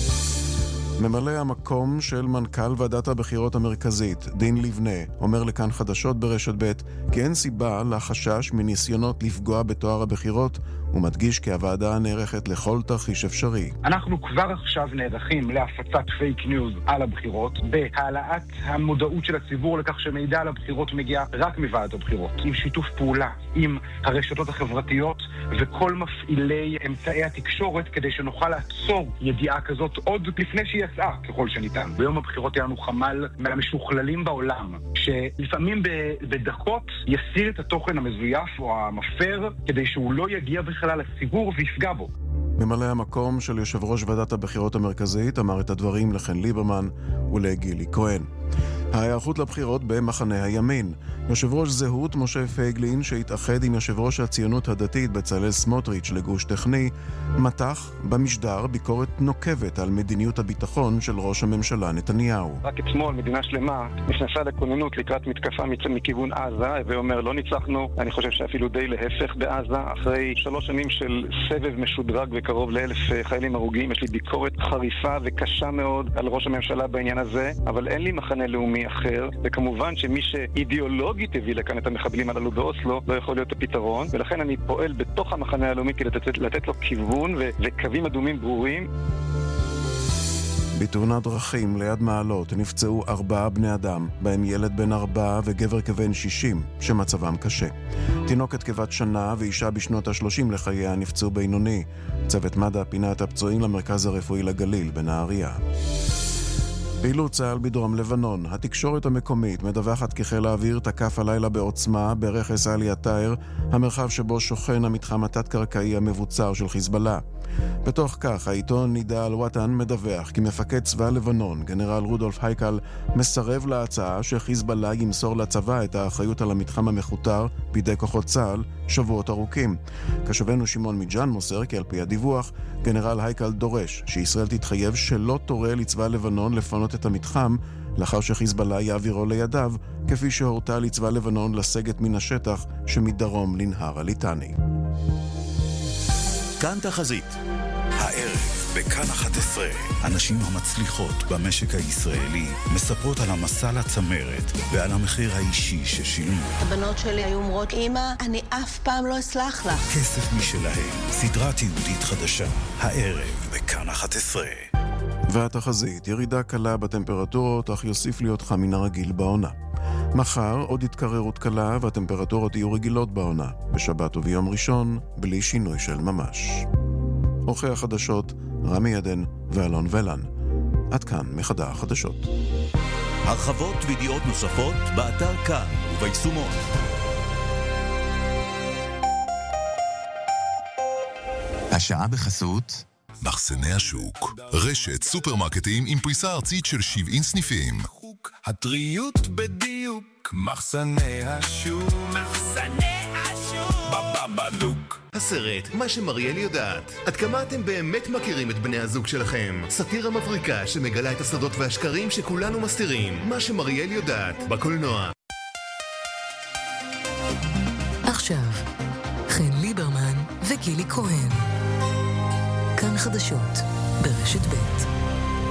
ממלא המקום של מנכ"ל ועדת הבחירות המרכזית, דין לבנה, אומר לכאן חדשות ברשת ב' כי אין סיבה לחשש מניסיונות לפגוע בתואר הבחירות, ומדגיש כי הוועדה נערכת לכל תרחיש אפשרי. אנחנו כבר עכשיו נערכים להפצת פייק ניוז על הבחירות, בהעלאת המודעות של הציבור לכך שמידע על הבחירות מגיע רק מוועדת הבחירות, עם שיתוף פעולה עם הרשתות החברתיות וכל מפעילי אמצעי התקשורת, כדי שנוכל לעצור ידיעה כזאת עוד לפני שהיא יצאה ככל שניתן. ביום הבחירות היה לנו חמ"ל מהמשוכללים בעולם, שלפעמים בדקות יסיר את התוכן המזויף או המפר, כדי שהוא לא יגיע בכלל לציבור ויפגע בו. ממלא המקום של יושב ראש ועדת הבחירות המרכזית אמר את הדברים לחן ליברמן ולגילי כהן. ההיערכות לבחירות במחנה הימין. יושב ראש זהות משה פייגלין, שהתאחד עם יושב ראש הציונות הדתית בצלאל סמוטריץ' לגוש טכני, מתח במשדר ביקורת נוקבת על מדיניות הביטחון של ראש הממשלה נתניהו. רק אתמול מדינה שלמה נכנסה לכוננות לקראת מתקפה מכיוון עזה, ואומר לא ניצחנו, אני חושב שאפילו די להפך בעזה. אחרי שלוש שנים של סבב משודרג וקרוב לאלף חיילים הרוגים, יש לי ביקורת חריפה וקשה מאוד על ראש הממשלה בעניין הזה, אבל אין לי מחנה לאומי אחר, וכמובן שמי שאידיאולוגית הביא לכאן את המחבלים הללו באוסלו לא יכול להיות הפתרון, ולכן אני פועל בתוך המחנה הלאומי כדי לתת, לתת לו כיוון ו- וקווים אדומים ברורים. בתאונת דרכים ליד מעלות נפצעו ארבעה בני אדם, בהם ילד בן ארבעה וגבר כבן שישים, שמצבם קשה. תינוקת כבת שנה ואישה בשנות השלושים לחייה נפצעו בינוני. צוות מד"א פינה את הפצועים למרכז הרפואי לגליל בנהריה. פעילות צה"ל בדרום לבנון. התקשורת המקומית מדווחת כי חיל האוויר תקף הלילה בעוצמה ברכס עלי הטהר, המרחב שבו שוכן המתחם התת-קרקעי המבוצר של חיזבאללה. בתוך כך, העיתון נידע אל-וטן מדווח כי מפקד צבא לבנון, גנרל רודולף הייקל, מסרב להצעה שחיזבאללה ימסור לצבא את האחריות על המתחם המחותר בידי כוחות צה"ל שבועות ארוכים. כשבנו שמעון מג'אן מוסר כי על פי הדיווח, גנרל הייקל דורש שישראל תתחייב שלא תורה לצבא לבנון לפנות את המתחם לאחר שחיזבאללה יעבירו לידיו, כפי שהורתה לצבא לבנון לסגת מן השטח שמדרום לנהר הליטני. כאן תחזית. הערב בכאן אחת עשרה, הנשים המצליחות במשק הישראלי מספרות על המסע לצמרת ועל המחיר האישי ששילמו. הבנות שלי היו אומרות, אמא, אני אף פעם לא אסלח לך. כסף משלהם, סדרת יהודית חדשה, הערב בכאן אחת עשרה. והתחזית, ירידה קלה בטמפרטורות, אך יוסיף להיות חם מן הרגיל בעונה. מחר עוד התקררות קלה והטמפרטורות יהיו רגילות בעונה. בשבת וביום ראשון, בלי שינוי של ממש. עורכי החדשות, רמי עדן ואלון ולן. עד כאן מחדר החדשות. הרחבות וידיעות נוספות באתר כאן וביישומון. השעה בחסות מחסני השוק, רשת סופרמרקטים עם פריסה ארצית של שבעים סניפים. הטריות בדיוק, מחסני השוק, מחסני השוק, בבבדוק. הסרט מה שמריאל יודעת. עד כמה אתם באמת מכירים את בני הזוג שלכם? סאטירה מבריקה שמגלה את הסודות והשקרים שכולנו מסתירים. מה שמריאל יודעת, בקולנוע. עכשיו, חן ליברמן וגילי כהן. כאן חדשות ברשת ב'.